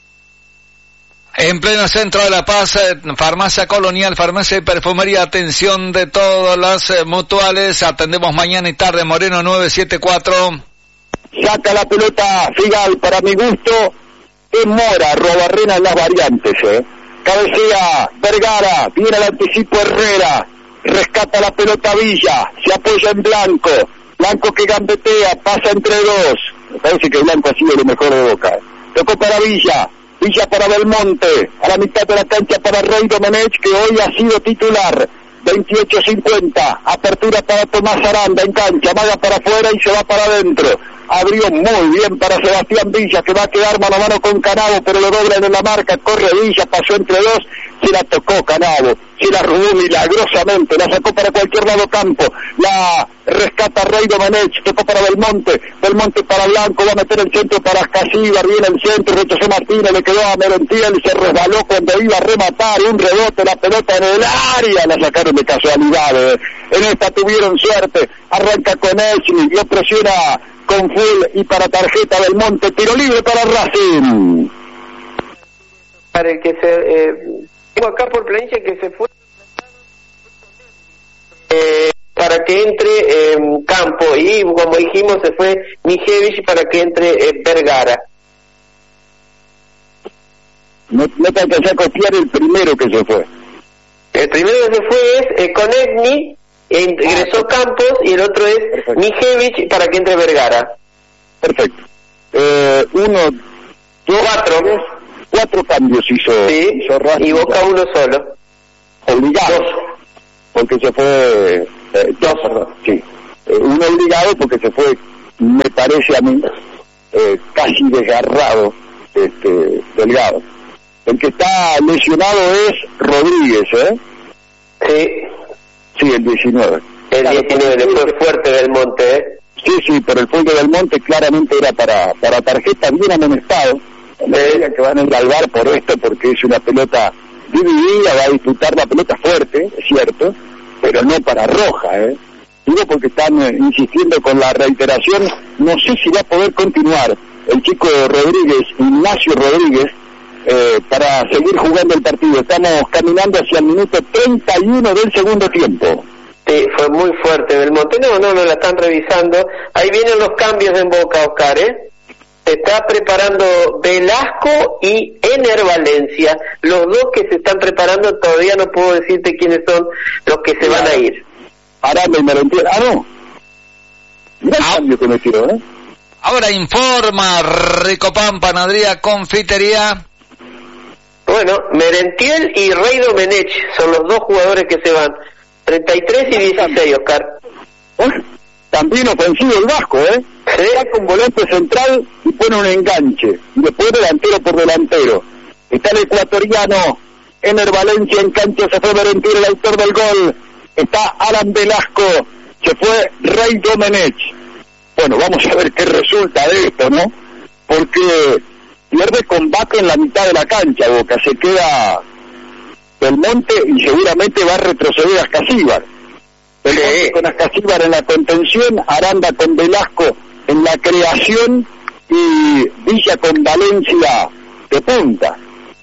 En pleno centro de La Paz, eh, farmacia colonial, farmacia y perfumería, atención de todas las eh, mutuales, atendemos mañana y tarde, Moreno nueve siete cuatro. Saca la pelota Figal, para mi gusto, es Mora, Robarrena en las variantes, eh. Cabecea Vergara, viene al anticipo Herrera, rescata la pelota Villa, se apoya en Blanco, Blanco que gambetea, pasa entre dos, me parece que Blanco ha sido lo mejor de Boca, eh. Tocó para Villa, Villa para Belmonte, a la mitad de la cancha para Rey Domenech, que hoy ha sido titular, veintiocho cincuenta, apertura para Tomás Aranda en cancha, vaga para afuera y se va para adentro, abrió muy bien para Sebastián Villa, que va a quedar mano a mano con Canavo, pero lo doblan en la marca, corre Villa, pasó entre dos, se la tocó Canavo, se la robó milagrosamente, la sacó para cualquier lado campo, la rescata Rey Domenech, tocó para Belmonte, Belmonte para Blanco, va a meter el centro para Casíbar, viene el centro, rechazó Martínez, le quedó a Merentiel, se resbaló cuando iba a rematar, un rebote, la pelota en el área, la sacaron de casualidad, eh. En esta tuvieron suerte, arranca con Esmi, lo presiona con full y para tarjeta Belmonte, tiro libre para Racing. Para el que se... Eh, tengo acá por planilla que se fue... Eh, para que entre eh, Campo, y como dijimos se fue Mijevich para que entre eh, Vergara. No, no te alcancé a copiar el primero que se fue. El primero que se fue es eh, Konechny, ingresó ah, Campos, y el otro es Mijevich para que entre Vergara. Perfecto. Eh, uno, dos, cuatro. Tres, cuatro cambios hizo. Sí, hizo Racing, y Boca uno solo. Obligado. Dos. Porque se fue... Eh, dos, perdón, sí. Eh, uno obligado porque se fue, me parece a mí, eh, casi desgarrado, este, Delgado. El que está lesionado es Rodríguez, ¿eh? Sí. Sí, el diecinueve. El claro, diecinueve, le fue fuerte del Monte, ¿eh? Sí, sí, pero el fútbol del Monte claramente era para para tarjeta bien amonestado. No me digan que van a ir al bar por esto, porque es una pelota dividida, va a disputar la pelota fuerte, es cierto, pero no para roja, ¿eh? Digo porque están eh, insistiendo con la reiteración, no sé si va a poder continuar el chico Rodríguez, Ignacio Rodríguez, eh, para seguir jugando el partido. Estamos caminando hacia el minuto treinta y uno del segundo tiempo. Sí, fue muy fuerte Belmonte. No, no, no la están revisando. Ahí vienen los cambios en Boca, Oscar, ¿eh? Se está preparando Velasco y Ener Valencia. Los dos que se están preparando, todavía no puedo decirte quiénes son los que se van a ir. Aranda y Merentiel. Ah, no. Gran ah. cambio que me tiró, ¿eh? Ahora informa Ricopan, Panadería, Confitería. Bueno, Merentiel y Rey Domenech son los dos jugadores que se van. treinta y tres y dieciséis, Oscar. También ofensivo el Vasco, ¿eh? ¿Sí? Saca un volante central y pone un enganche. Y después delantero por delantero. Está el ecuatoriano Ener Valencia en cancha, se fue Merentiel, el autor del gol. Está Alan Velasco, se fue Rey Domenech. Bueno, vamos a ver qué resulta de esto, ¿no? Porque pierde combate en la mitad de la cancha, Boca. Se queda Belmonte y seguramente va a retroceder a Ascasíbar. Belmonte con Ascasíbar en la contención, Aranda con Velasco en la creación y Villa con Valencia de punta.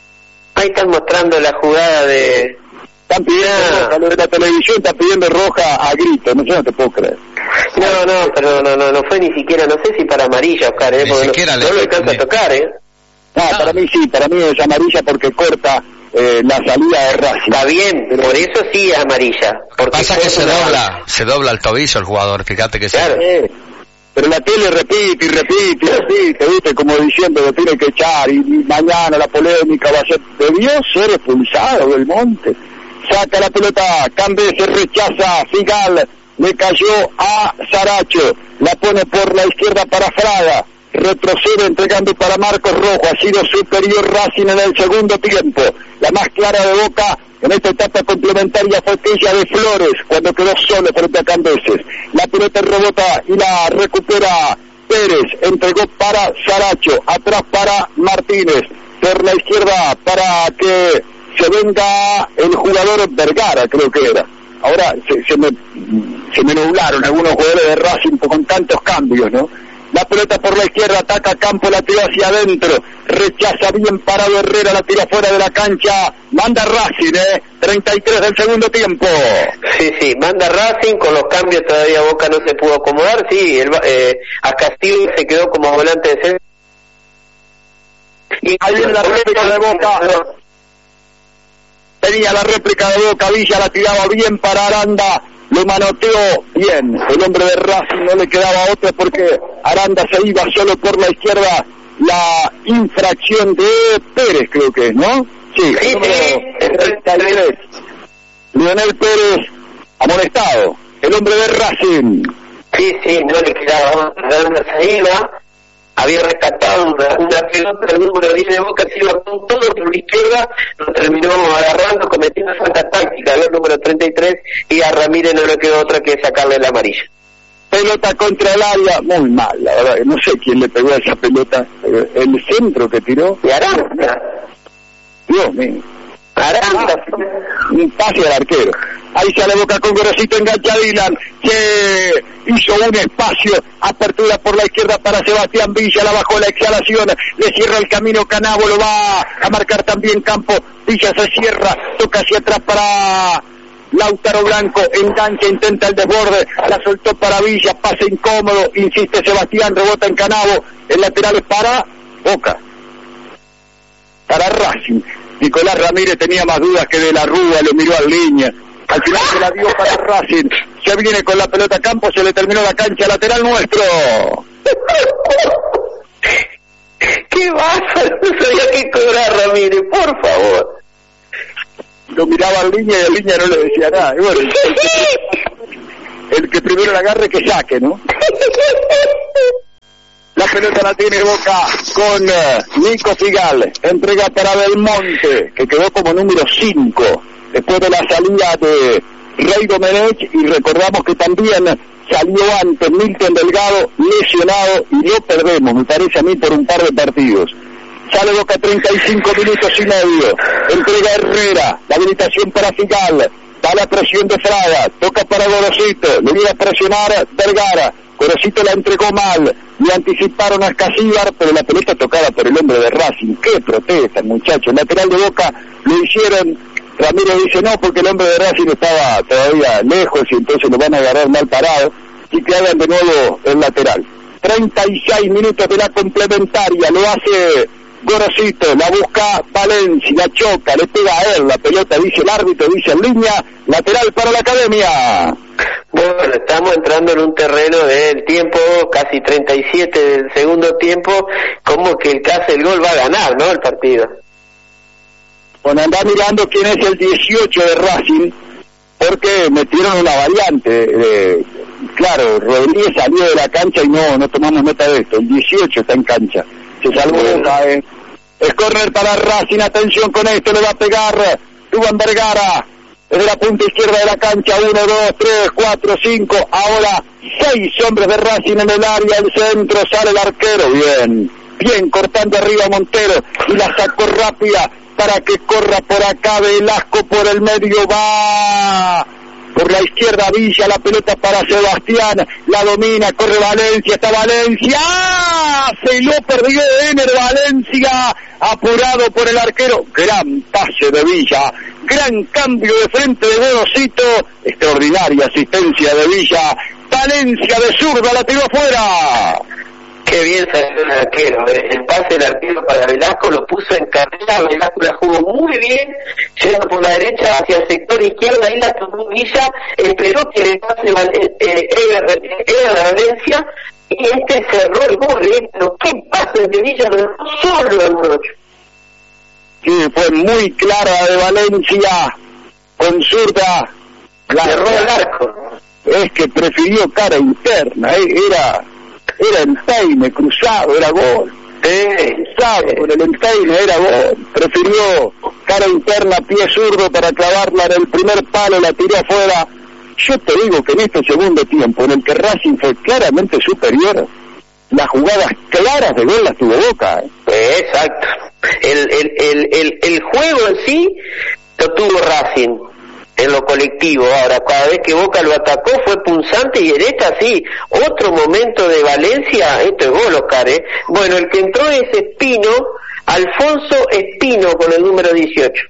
Ahí están mostrando la jugada de... Están pidiendo roja, lo de la televisión está pidiendo roja a grito, no sé, no te puedo creer. No, no, pero no, no, no fue ni siquiera, no sé si para amarilla, Oscar, ¿eh? Porque no, no lo alcanza a tocar, ¿eh? No, no, para mí sí, para mí es amarilla porque corta eh, la salida de Racing. Está bien, pero por eso sí es amarilla. Porque pasa que se dobla, se dobla el tobillo el jugador, fíjate que claro. Sí. Eh, pero la tele repite y repite y repite, ¿viste? Como diciendo que tiene que echar y, y mañana la polémica va a ser... Debió ser expulsado Belmonte. Saca la pelota, Cambé, se rechaza, Figal, le cayó a Saracho, la pone por la izquierda para Fraga, retrocede entregando para Marcos Rojo, ha sido superior Racing en el segundo tiempo. La más clara de Boca en esta etapa complementaria fue aquella de Flores, cuando quedó solo frente a Cambeses. La pelota rebota y la recupera Pérez, entregó para Saracho, atrás para Martínez, por la izquierda para que se venga el jugador Vergara, creo que era. Ahora se, se, me, se me nublaron algunos jugadores de Racing con tantos cambios, ¿no? La pelota por la izquierda, ataca Campo, la tira hacia adentro, rechaza bien parado Herrera, la tira fuera de la cancha, manda Racing, ¿eh? treinta y tres del segundo tiempo. Sí, sí, manda Racing, con los cambios todavía Boca no se pudo acomodar, sí, el, eh, a Castillo se quedó como volante de centro. Y ahí viene la réplica de Boca. Tenía la réplica de Boca, Villa la tiraba bien para Aranda, lo manoteó bien, el hombre de Racing no le quedaba otra porque Aranda se iba solo por la izquierda, la infracción de Pérez creo que es, ¿no? Sí, el número treinta y tres, Leonel Pérez, amonestado, el hombre de Racing. Sí, sí, no le quedaba otra, Aranda se iba, había rescatado una, una pelota, el número diez de Boca se iba con todo por la izquierda, lo terminó agarrando, cometiendo falta táctica, el número treinta y tres, y a Ramírez no le quedó otra que sacarle la amarilla. Pelota contra el área, muy mal, la verdad, no sé quién le pegó a esa pelota, el centro que tiró. Y Aranda. Dios mío. Aranda. Un pase al arquero. Ahí sale Boca con Gorosito, engancha a Dylan, se hizo un espacio, apertura por la izquierda para Sebastián Villa, la bajó la exhalación, le cierra el camino Canavo, lo va a marcar también Campo, Villa se cierra, toca hacia atrás para Lautaro Blanco, engancha, intenta el desborde, la soltó para Villa, pase incómodo, insiste Sebastián, rebota en Canavo, el lateral es para Boca. para Racing. Nicolás Ramírez tenía más dudas que de la Rúa, lo miró al línea. Al final se la dio para Racing. Se viene con la pelota a campo, se le terminó la cancha, lateral nuestro. ¡Qué bárbaro! No sabía que cobrar Ramírez, por favor. Lo miraba al línea y al línea no le decía nada. Y bueno, el, el, el que primero la agarre que saque, ¿no? La pelota la tiene Boca con uh, Nico Figal. Entrega para Belmonte, que quedó como número cinco después de la salida de Rey Domenech. Y recordamos que también salió antes Milton Delgado, lesionado, y lo perdemos, me parece a mí, por un par de partidos. Sale Boca treinta y cinco minutos y medio. Entrega Herrera, la habilitación para Figal. Da la presión de Fraga, toca para Gorosito, le viene a presionar Vergara. Gorosito la entregó mal, le anticiparon a Escasíbar, pero la pelota tocada por el hombre de Racing. ¡Qué protesta, muchachos! Lateral de Boca lo hicieron. Ramírez dice no, porque el hombre de Racing estaba todavía lejos y entonces lo van a agarrar mal parado, y que hagan de nuevo el lateral. treinta y seis minutos de la complementaria, lo hace Gorosito, la busca Valencia, la choca, le pega a él, la pelota, dice el árbitro, dice en línea, lateral para la Academia. Bueno, estamos entrando en un terreno del tiempo, casi treinta y siete del segundo tiempo, como que el que hace el gol va a ganar, ¿no?, el partido. Bueno, anda mirando quién es el dieciocho de Racing, porque metieron una variante. Eh, claro, Rodríguez salió de la cancha y no no tomamos nota de esto. El dieciocho está en cancha. Se salvó, cae. Es córner para Racing, atención con esto, le va a pegar Duván Vergara. Desde la punta izquierda de la cancha, uno, dos, tres, cuatro, cinco, ahora seis hombres de Racing en el área, el centro, sale el arquero, bien, bien, cortando arriba Montero, y la sacó rápida, para que corra por acá Velasco, por el medio va por la izquierda Villa, la pelota para Sebastián, la domina, corre Valencia, está Valencia, ¡ah! Se lo perdió Ener Valencia, apurado por el arquero, gran pase de Villa, gran cambio de frente de Gorosito, extraordinaria asistencia de Villa, Valencia de zurda, la tiró afuera. Qué bien salió el arquero, el pase del arquero para Velasco lo puso en carrera, Velasco la jugó muy bien, yendo por la derecha hacia el sector izquierdo, ahí la tomó Villa, esperó que le pase eh, eh, Ever Valencia, y este cerró el gol, ¿eh? Pero qué pase de Villa, lo dejó solo el Morocho. Sí, fue muy clara de Valencia, con zurda, la cerró el arco. Es que prefirió cara interna, ¿eh? era... Era empeine, cruzado, era gol. Eh, cruzado, eh. con el empeine era gol. Prefirió cara interna, pie zurdo para clavarla en el primer palo, la tiró afuera. Yo te digo que en este segundo tiempo, en el que Racing fue claramente superior, las jugadas claras de gol las tuvo Boca. ¿eh? Exacto. El, el, el, el, el juego en sí lo tuvo Racing. En lo colectivo, ahora cada vez que Boca lo atacó fue punzante, y en esta sí, otro momento de Valencia, esto es gol, Oscar, ¿eh? Bueno, el que entró es Espino, Alfonso Espino con el número dieciocho.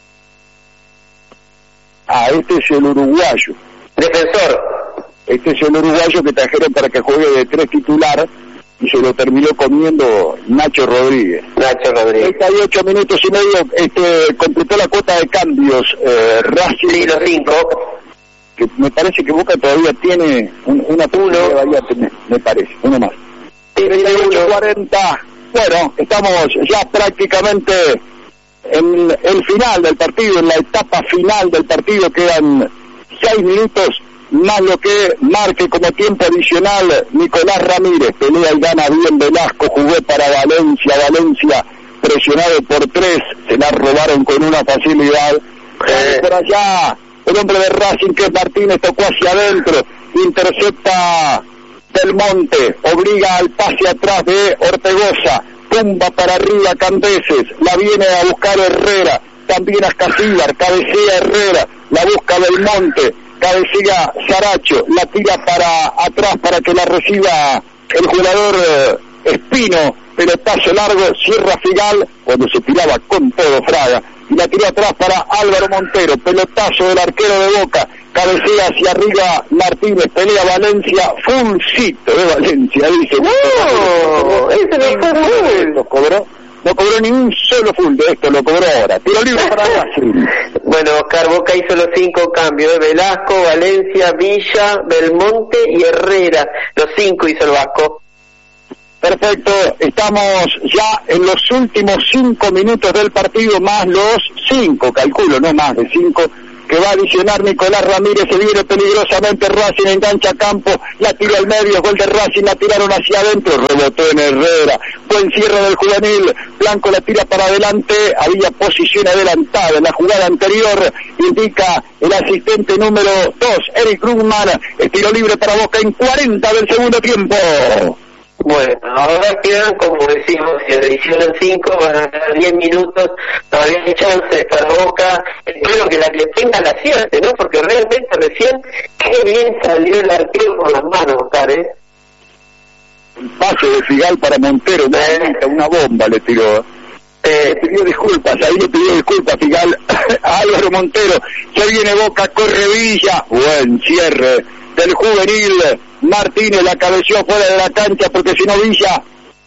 Ah, este es el uruguayo. Defensor. Este es el uruguayo que trajeron para que juegue de tres titular, y se lo terminó comiendo Nacho Rodríguez. Nacho Rodríguez. treinta y ocho minutos y medio, este, completó la cuota de cambios, eh, Racing. Sí, los cinco. Que me parece que Boca todavía tiene un, una uno, tener, me parece, uno más. treinta y ocho cuarenta, bueno, estamos ya prácticamente en el final del partido, en la etapa final del partido, quedan seis minutos, más lo que marque como tiempo adicional Nicolás Ramírez. Pelea y gana bien Velasco, jugó para Valencia, Valencia presionado por tres, se la robaron con una facilidad. Eh. Por allá, el hombre de Racing, que es Martínez, tocó hacia adentro, intercepta Belmonte, obliga al pase atrás de Ortegoza, tumba para arriba Cambeses, la viene a buscar Herrera, también a Escasíbar, cabecea Herrera, la busca Belmonte, cabecilla Saracho, la tira para atrás para que la reciba el jugador eh, Espino, pelotazo largo, cierra Figal, cuando se tiraba con todo Fraga, y la tira atrás para Álvaro Montero, pelotazo del arquero de Boca, cabecea hacia arriba Martínez, pelea Valencia, fulcito de Valencia, dice, ¡no! ¡Ese me cobró! ¿Los cobró? no cobró ni un solo full de esto, lo cobró ahora. Tiro libre para Racing. Bueno, Oscar, Boca hizo los cinco cambios, ¿eh? Velasco, Valencia, Villa, Belmonte y Herrera. Los cinco hizo el Vasco. Perfecto, estamos ya en los últimos cinco minutos del partido, más los cinco, calculo, no más de cinco, que va a adicionar Nicolás Ramírez. Se viene peligrosamente Racing, engancha a campo, la tira al medio, gol de Racing, la tiraron hacia adentro, rebotó en Herrera, buen cierre del juvenil, Blanco la tira para adelante, había posición adelantada en la jugada anterior, indica el asistente número dos, Eric Krugman, el tiro libre para Boca en cuarenta del segundo tiempo. Bueno, ahora quedan, como decimos, si adicionan cinco, van a dar diez minutos, todavía hay chances para Boca. Espero que la que tenga la acierte, ¿no? Porque realmente recién, qué bien salió el arquero con las manos, Oscar, ¿eh? Pase de Figal para Montero, una, eh. una bomba le tiró. Eh, le pidió disculpas, ahí le pidió disculpas Figal a Álvaro Montero. Se viene Boca, corre Villa, buen cierre del juvenil. Martínez la cabeció fuera de la cancha porque si no Villa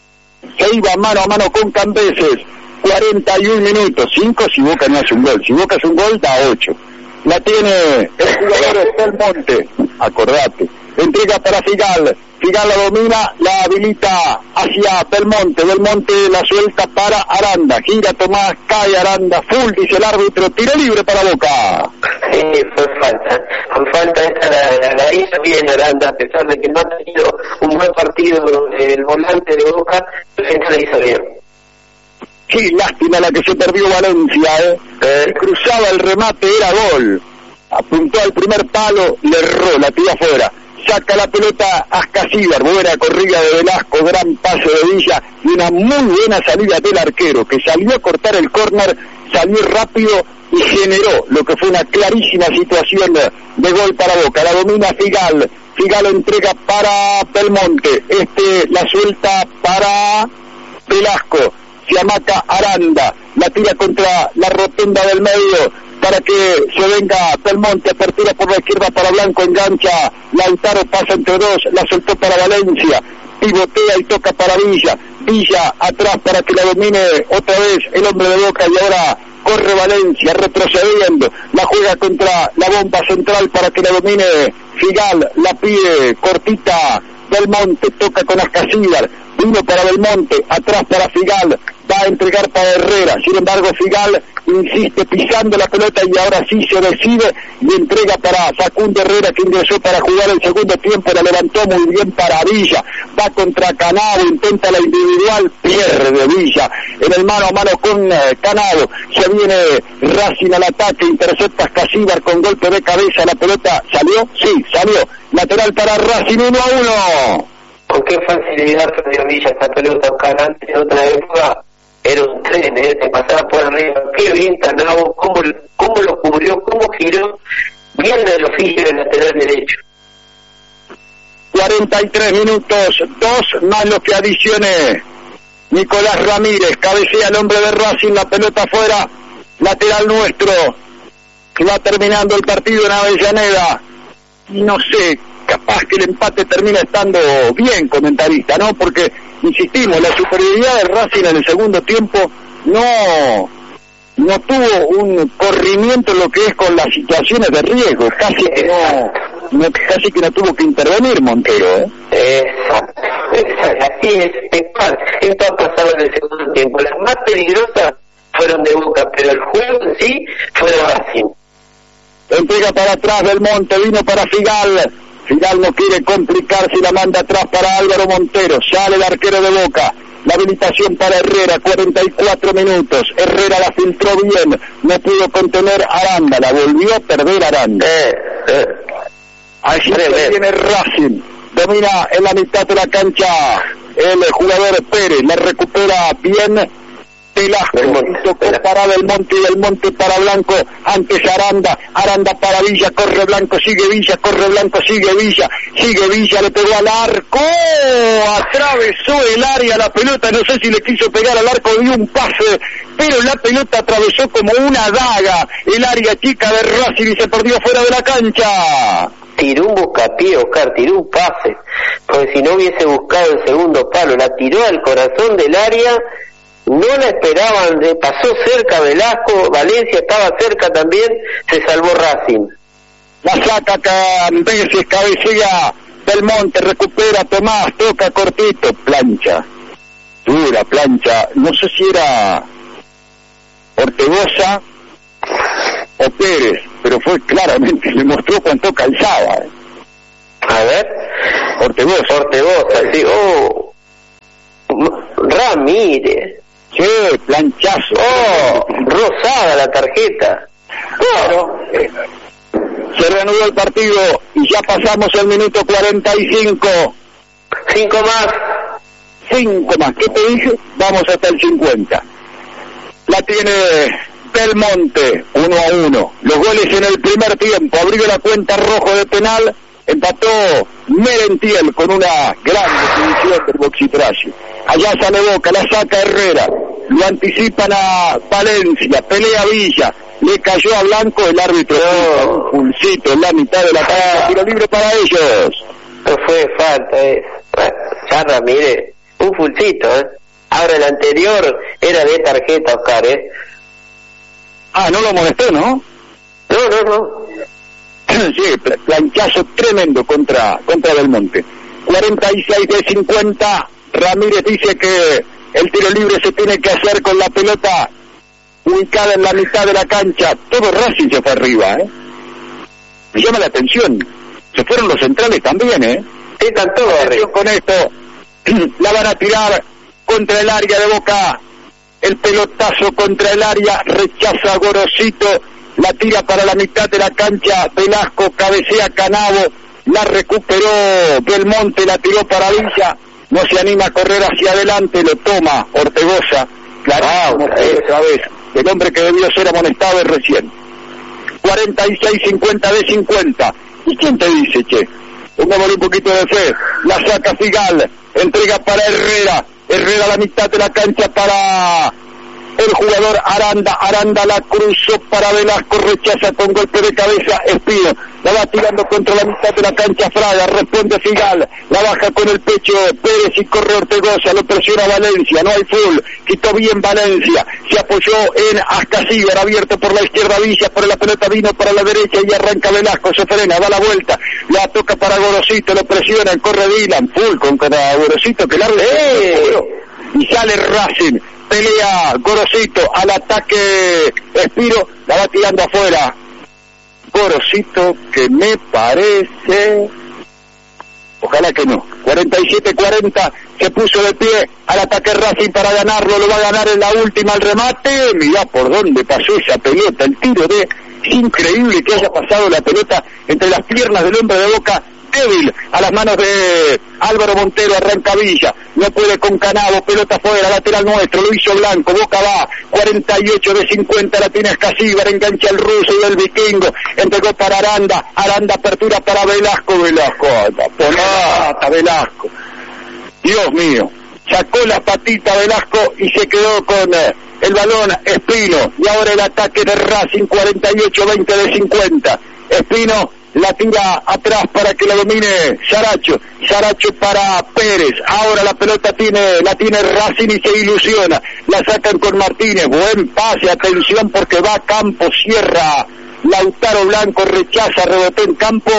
se iba mano a mano con Cambeses. Cuarenta y un minutos, cinco si Boca no hace un gol, si Boca hace un gol da ocho. La tiene el jugador del Monte, acordate, entrega para Figal, Figal la domina, la habilita hacia Belmonte, Belmonte la suelta para Aranda, gira Tomás, cae Aranda, full dice el árbitro, tiro libre para Boca. Sí, fue falta, fue falta esta la, la, la hizo bien Aranda, a pesar de que no ha tenido un buen partido el volante de Boca, esta la hizo bien. Sí, lástima la que se perdió Valencia, ¿eh? eh. Cruzaba el remate, era gol. Apuntó al primer palo, le erró, la tira afuera. Saca la pelota Ascasíbar, buena corrida de Velasco, gran pase de Villa y una muy buena salida del arquero, que salió a cortar el córner, salió rápido y generó lo que fue una clarísima situación de, de gol para Boca. La domina Figal, Figal entrega para Belmonte, este la suelta para Velasco. Se amaca Aranda, la tira contra la rotonda del medio para que se venga Belmonte, apertura por la izquierda para Blanco, engancha Lautaro, pasa entre dos, la soltó para Valencia, pivotea y toca para Villa, Villa atrás para que la domine otra vez el hombre de Boca y ahora corre Valencia retrocediendo, la juega contra la bomba central para que la domine Figal, la pide cortita Belmonte, toca con Ascasíbar, vino para Belmonte, atrás para Figal, va a entregar para Herrera, sin embargo Figal insiste pisando la pelota y ahora sí se decide y entrega para Facundo Herrera, que ingresó para jugar el segundo tiempo, la levantó muy bien para Villa, va contra Canavo, intenta la individual, pierde Villa, en el mano a mano con eh, Canavo, se viene Racing al ataque, intercepta Ascasíbar con golpe de cabeza, la pelota salió, sí, salió, lateral para Racing, uno a uno. Con qué facilidad perdió Villa esta pelota, Oscar, antes en otra época era un tren, ¿eh? Te pasaba por arriba, qué bien Canavo, cómo, cómo lo cubrió, cómo giró, bien del oficio del lateral derecho. cuarenta y tres minutos, dos más lo que adicione Nicolás Ramírez, cabecea el hombre de Racing, la pelota afuera, lateral nuestro, va terminando el partido en Avellaneda, no sé, capaz que el empate termina estando bien, comentarista, ¿no? Porque, insistimos, la superioridad de Racing en el segundo tiempo no no tuvo un corrimiento en lo que es con las situaciones de riesgo, casi que no, no casi que no tuvo que intervenir Montero, ¿eh? Exacto, exacto, así es, esto ha pasado en el segundo tiempo, las más peligrosas fueron de Boca, pero el juego en sí fue de Racing. Entrega para atrás Belmonte, vino para Figal, Figal no quiere complicarse y la manda atrás para Álvaro Montero, sale el arquero de Boca, la habilitación para Herrera, cuarenta y cuatro minutos, Herrera la filtró bien, no pudo contener Aranda, la volvió a perder Aranda. Eh, eh. Allí se viene Racing, domina en la mitad de la cancha el jugador Pérez, la recupera bien Velasco, tocó para Belmonte y Belmonte para Blanco, antes Aranda, Aranda para Villa, corre Blanco, sigue Villa, corre Blanco, sigue Villa, sigue Villa, le pegó al arco, atravesó el área la pelota, no sé si le quiso pegar al arco, dio un pase, pero la pelota atravesó como una daga el área chica de Racing y se perdió fuera de la cancha. Tiró un buscapié, Oscar, tiró un pase, porque si no hubiese buscado el segundo palo, la tiró al corazón del área no la esperaban, le pasó cerca Velasco, Valencia estaba cerca también, se salvó Racing. La saca Cambeses, cabecea Belmonte, recupera Tomás, toca cortito, plancha, dura plancha, no sé si era Ortegoza o Pérez, pero fue claramente, le mostró cuánto calzaba. ¿eh? A ver, Ortegoza. Ortegoza, sí, oh, Ramírez. Sí, planchazo. Oh, rosada la tarjeta. Claro. Eh, se reanudó el partido y ya pasamos el minuto cuarenta y cinco. Cinco más. Cinco más. ¿Qué te dije? Vamos hasta el cincuenta. La tiene Belmonte, uno a uno. Los goles en el primer tiempo. Abrió la cuenta Rojo de penal. Empató Merentiel con una gran definición del Boxitracio. Allá sale Boca, la saca Herrera. Lo anticipan a Valencia. Pelea Villa. Le cayó a Blanco el árbitro. Oh, un pulsito en la mitad de la cancha. Tiro libre para ellos. No fue falta, eh. Ya Ramírez, un pulsito, eh. Ahora el anterior era de tarjeta, Oscar, eh. Ah, no lo molestó, ¿no? No, no, no. Sí, planchazo tremendo contra contra Belmonte. cuarenta y seis de cincuenta. Ramírez dice que el tiro libre se tiene que hacer con la pelota ubicada en la mitad de la cancha. Todo Racing se fue arriba, ¿eh? Me llama la atención. Se fueron los centrales también, ¿eh? Están todos arriba. Con esto, la van a tirar contra el área de Boca. El pelotazo contra el área, rechaza Gorosito. La tira para la mitad de la cancha, Velasco, cabecea Canavo, la recuperó Belmonte, la tiró para Villa, no se anima a correr hacia adelante, lo toma Ortegoza, claro, otra vez, el hombre que debió ser amonestado es recién. cuarenta y seis cincuenta de cincuenta, ¿y quién te dice, che? Pongámosle un poquito de fe, la saca Figal, entrega para Herrera, Herrera a la mitad de la cancha para el jugador Aranda, Aranda la cruzó para Velasco, rechaza con golpe de cabeza Espino, la va tirando contra la mitad de la cancha Fraga, responde Figal, la baja con el pecho Pérez y corre Ortegoza, lo presiona Valencia, no hay full, quitó bien Valencia, se apoyó en Ascasíbar, abierto por la izquierda Villa, por la pelota vino para la derecha y arranca Velasco, se frena, da la vuelta, la toca para Gorosito, lo presiona, corre Dylan, full con cada Gorosito que larga, ¡eh! Y sale Racing. Pelea Gorosito al ataque Espiro, la va tirando afuera. Gorosito que me parece, ojalá que no, cuarenta y siete cuarenta, se puso de pie al ataque Racing para ganarlo, lo va a ganar en la última al remate. Mirá por dónde pasó esa pelota, el tiro de, es increíble que haya pasado la pelota entre las piernas del hombre de Boca, débil a las manos de Álvaro Montero, arranca Villa, no puede con Canavo, pelota fuera, lateral nuestro, lo hizo Blanco, Boca va, cuarenta y ocho de cincuenta, la tiene Escasíbar, engancha el ruso y el vikingo, entregó para Aranda, Aranda apertura para Velasco, Velasco, ponata Velasco, Dios mío, sacó la patita Velasco y se quedó con eh, el balón Espino, y ahora el ataque de Racing, cuarenta y ocho veinte de cincuenta, Espino la tira atrás para que la domine Saracho, Saracho para Pérez, ahora la pelota tiene, la tiene Racing y se ilusiona, la sacan con Martínez, buen pase, atención porque va a campo, cierra Lautaro Blanco, rechaza, rebotó en campo,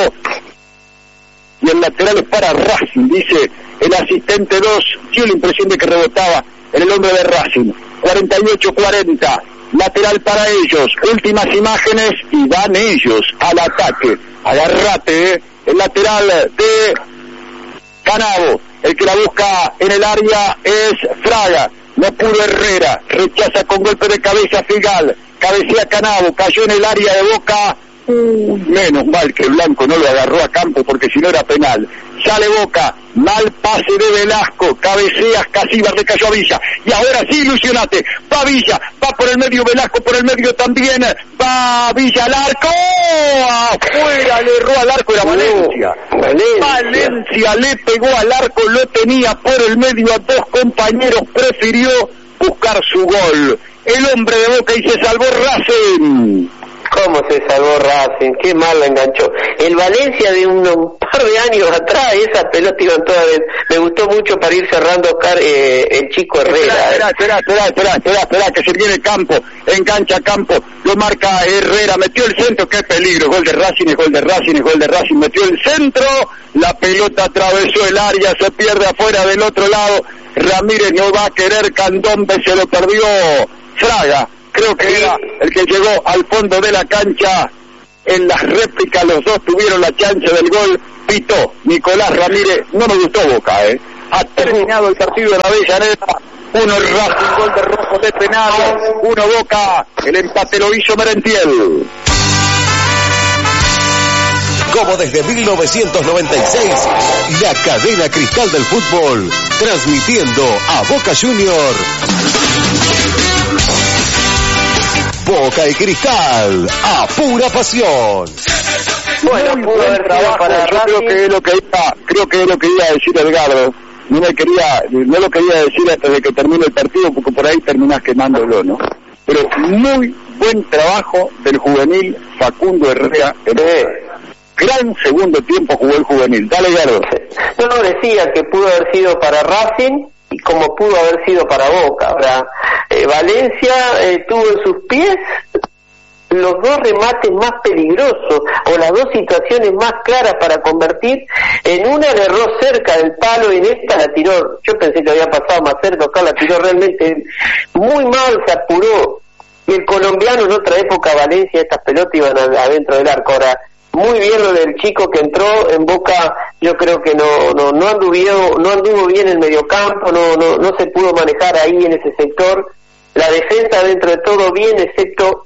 y el lateral es para Racing, dice el asistente dos, dio la impresión de que rebotaba en el hombre de Racing, cuarenta y ocho cuarenta, lateral para ellos, últimas imágenes y van ellos al ataque. Agarrate, ¿eh? El lateral de Canavo, el que la busca en el área es Fraga, no pudo Herrera, rechaza con golpe de cabeza Figal, cabecea Canavo, cayó en el área de Boca, uh, menos mal que Blanco no lo agarró a campo porque si no era penal, sale Boca, mal pase de Velasco, cabecea Escasíbar, le cayó a Villa, y ahora sí ilusionate, va Villa, va por el medio Velasco, por el medio también, va Villa al arco, afuera, le erró al arco, era Valencia, uh, Valencia, Valencia le pegó al arco, lo tenía por el medio a dos compañeros, prefirió buscar su gol, el hombre de Boca y se salvó Racing. ¿Cómo se salvó Racing? Qué mal la enganchó. El Valencia de un, un par de años atrás, esa pelota iban toda vez. Me gustó mucho para ir cerrando, Oscar, eh, el Chico Herrera. Espera, espera, espera, espera, espera, espera, que se viene Campo, engancha Campo, lo marca Herrera, metió el centro, qué peligro, gol de Racing, es gol de Racing, es gol de Racing, metió el centro, la pelota atravesó el área, se pierde afuera del otro lado, Ramírez no va a querer, Candombe se lo perdió, Fraga, creo que era el que llegó al fondo de la cancha. En las réplicas los dos tuvieron la chance del gol. Pitó Nicolás Ramírez. No me gustó Boca, eh. Ha terminado el partido de la Avellaneda. Uno Racing, gol de Rojo de penal. Uno Boca. El empate lo hizo Merentiel. Como desde mil novecientos noventa y seis, la cadena Cristal del fútbol, transmitiendo a Boca Junior. Boca y Cristal, a pura pasión. Bueno, Muy pudo buen haber trabajo. para Yo Racing. creo que es lo que iba, creo que es lo que iba a decir Edgardo. No me quería, no lo quería decir hasta de que termine el partido, porque por ahí terminás quemándolo, ¿no? Pero muy buen trabajo del juvenil Facundo Herrera. Eh, gran segundo tiempo jugó el juvenil. Dale, Edgardo. No, no, decía que pudo haber sido para Racing y como pudo haber sido para Boca. Ahora, eh, Valencia eh, tuvo en sus pies los dos remates más peligrosos o las dos situaciones más claras para convertir. En una le erró cerca del palo y en esta la tiró, yo pensé que había pasado más cerca, acá la tiró realmente muy mal, se apuró. Y el colombiano en otra época, Valencia, estas pelotas iban adentro del arco. Ahora, muy bien lo del chico que entró en Boca, yo creo que no no no anduvo, no anduvo bien el mediocampo, no, no, no se pudo manejar ahí en ese sector. La defensa dentro de todo bien, excepto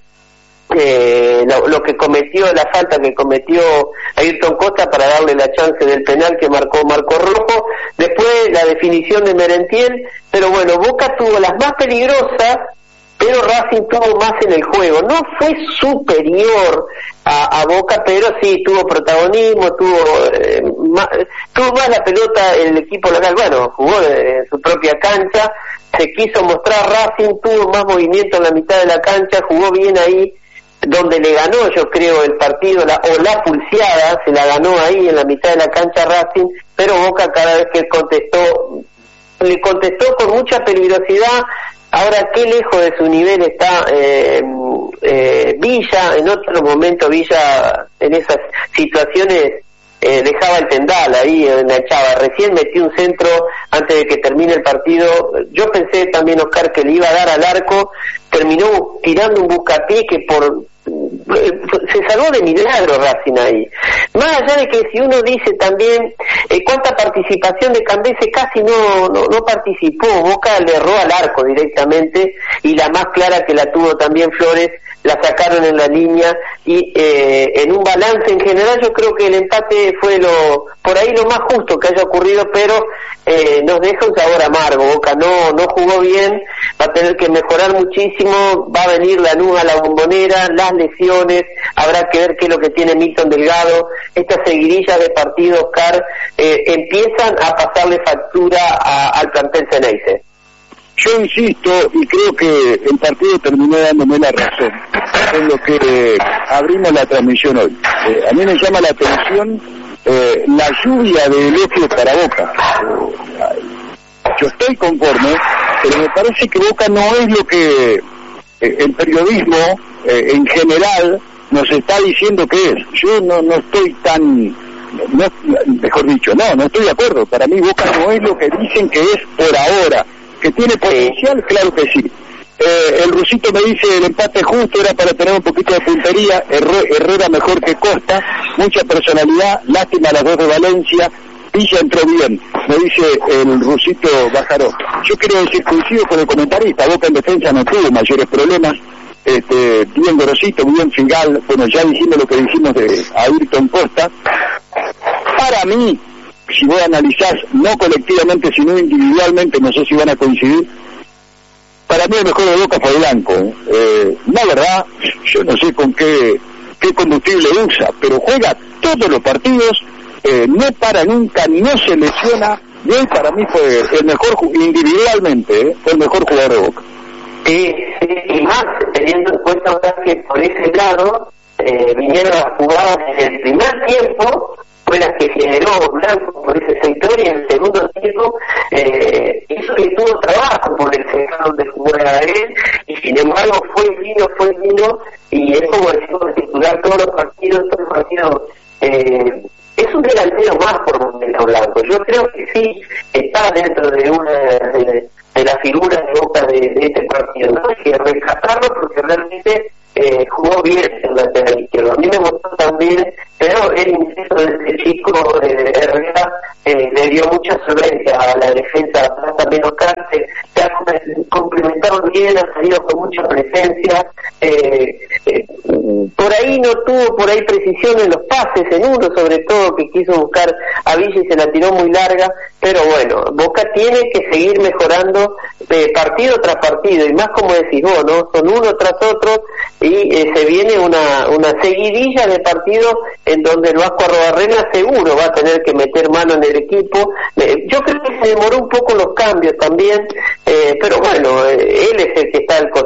Eh, lo, lo que cometió, la falta que cometió Ayrton Costa para darle la chance del penal que marcó Marco Rojo. Después la definición de Merentiel, pero bueno, Boca tuvo las más peligrosas, pero Racing tuvo más en el juego. No fue superior a, a Boca, pero sí tuvo protagonismo, tuvo eh, más, tuvo más la pelota el equipo local. Bueno, jugó en su propia cancha, se quiso mostrar Racing, tuvo más movimiento en la mitad de la cancha, jugó bien ahí donde le ganó, yo creo, el partido, la, o la pulseada, se la ganó ahí en la mitad de la cancha Racing, pero Boca cada vez que contestó, le contestó con mucha peligrosidad. Ahora, qué lejos de su nivel está eh, eh, Villa. En otro momento Villa en esas situaciones eh, dejaba el tendal ahí en la echaba. Recién metió un centro antes de que termine el partido. Yo pensé también, Oscar, que le iba a dar al arco, terminó tirando un buscapié que por se salvó de milagro Racing ahí. Más allá de que si uno dice también eh, cuánta participación de Cambese, casi no, no no participó. Boca le erró al arco directamente y la más clara que la tuvo también Flores la sacaron en la línea y eh, en un balance en general yo creo que el empate fue lo por ahí lo más justo que haya ocurrido, pero eh, nos deja un sabor amargo. Boca no no jugó bien, va a tener que mejorar muchísimo, va a venir la nube a la Bombonera, las lesiones, habrá que ver qué es lo que tiene Milton Delgado. Estas seguidillas de partidos, Oscar, eh, empiezan a pasarle factura a, al plantel Ceneice. Yo insisto y creo que el partido terminó dándome la razón en lo que eh, abrimos la transmisión hoy. Eh, a mí me llama la atención eh, la lluvia de elogios para Boca. Eh, yo estoy conforme, pero me parece que Boca no es lo que eh, el periodismo eh, en general nos está diciendo que es. Yo no no estoy tan, no, mejor dicho, no, no estoy de acuerdo. Para mí Boca no es lo que dicen que es por ahora. ¿Que tiene potencial? Claro que sí. Eh, el rusito me dice el empate justo era para tener un poquito de puntería. Herrera, Herrera mejor que Costa, mucha personalidad, lástima las dos de Valencia. Villa entró bien, me dice el rusito Bajaró. Yo quiero decir, coincido con el comentarista, Boca en defensa no tuvo mayores problemas. Este, bien Gorosito, bien Figal, bueno, ya dijimos lo que dijimos de Ayrton Costa. Para mí, si vos analizás, no colectivamente, sino individualmente, no sé si van a coincidir, para mí el mejor de Boca fue Blanco. Eh, la verdad, yo no sé con qué, qué combustible usa, pero juega todos los partidos, eh, no para nunca, no se lesiona, y hoy para mí fue el mejor, individualmente, eh, fue el mejor jugador de Boca. Sí, sí, y más teniendo en cuenta ahora que por ese lado eh, vinieron a jugar en el primer tiempo, fue la que generó Blanco por ese sector, y en el segundo tiempo eh, hizo que tuvo trabajo por el sector donde jugaba él, y sin embargo fue vino, fue vino, y es como decimos titular todos los partidos, todos los partidos, eh, es un delantero más por Montero Blanco. Yo creo que sí está dentro de una de, de la figura de Boca de, de este partido, ¿no? Hay que rescatarlo porque realmente eh, jugó bien el lateral izquierdo. A mí me gustó también, pero el ingreso de ese chico eh, Herrera eh, le dio mucha solvencia a la defensa Plata Melocar, se, se ha complementado bien, ha salido con mucha presencia, eh, eh, por ahí no tuvo por ahí precisión en los pases, en uno sobre todo que quiso buscar a Villa y se la tiró muy larga, pero bueno, Boca tiene que seguir mejorando eh, partido tras partido, y más como decís vos, ¿no? Son uno tras otro, y eh, se viene una una seguidilla de partidos en donde el Vasco Arrobarrena seguro va a tener que meter mano en el equipo. Eh, yo creo que se demoró un poco los cambios también, eh, pero bueno, eh, él es el que está al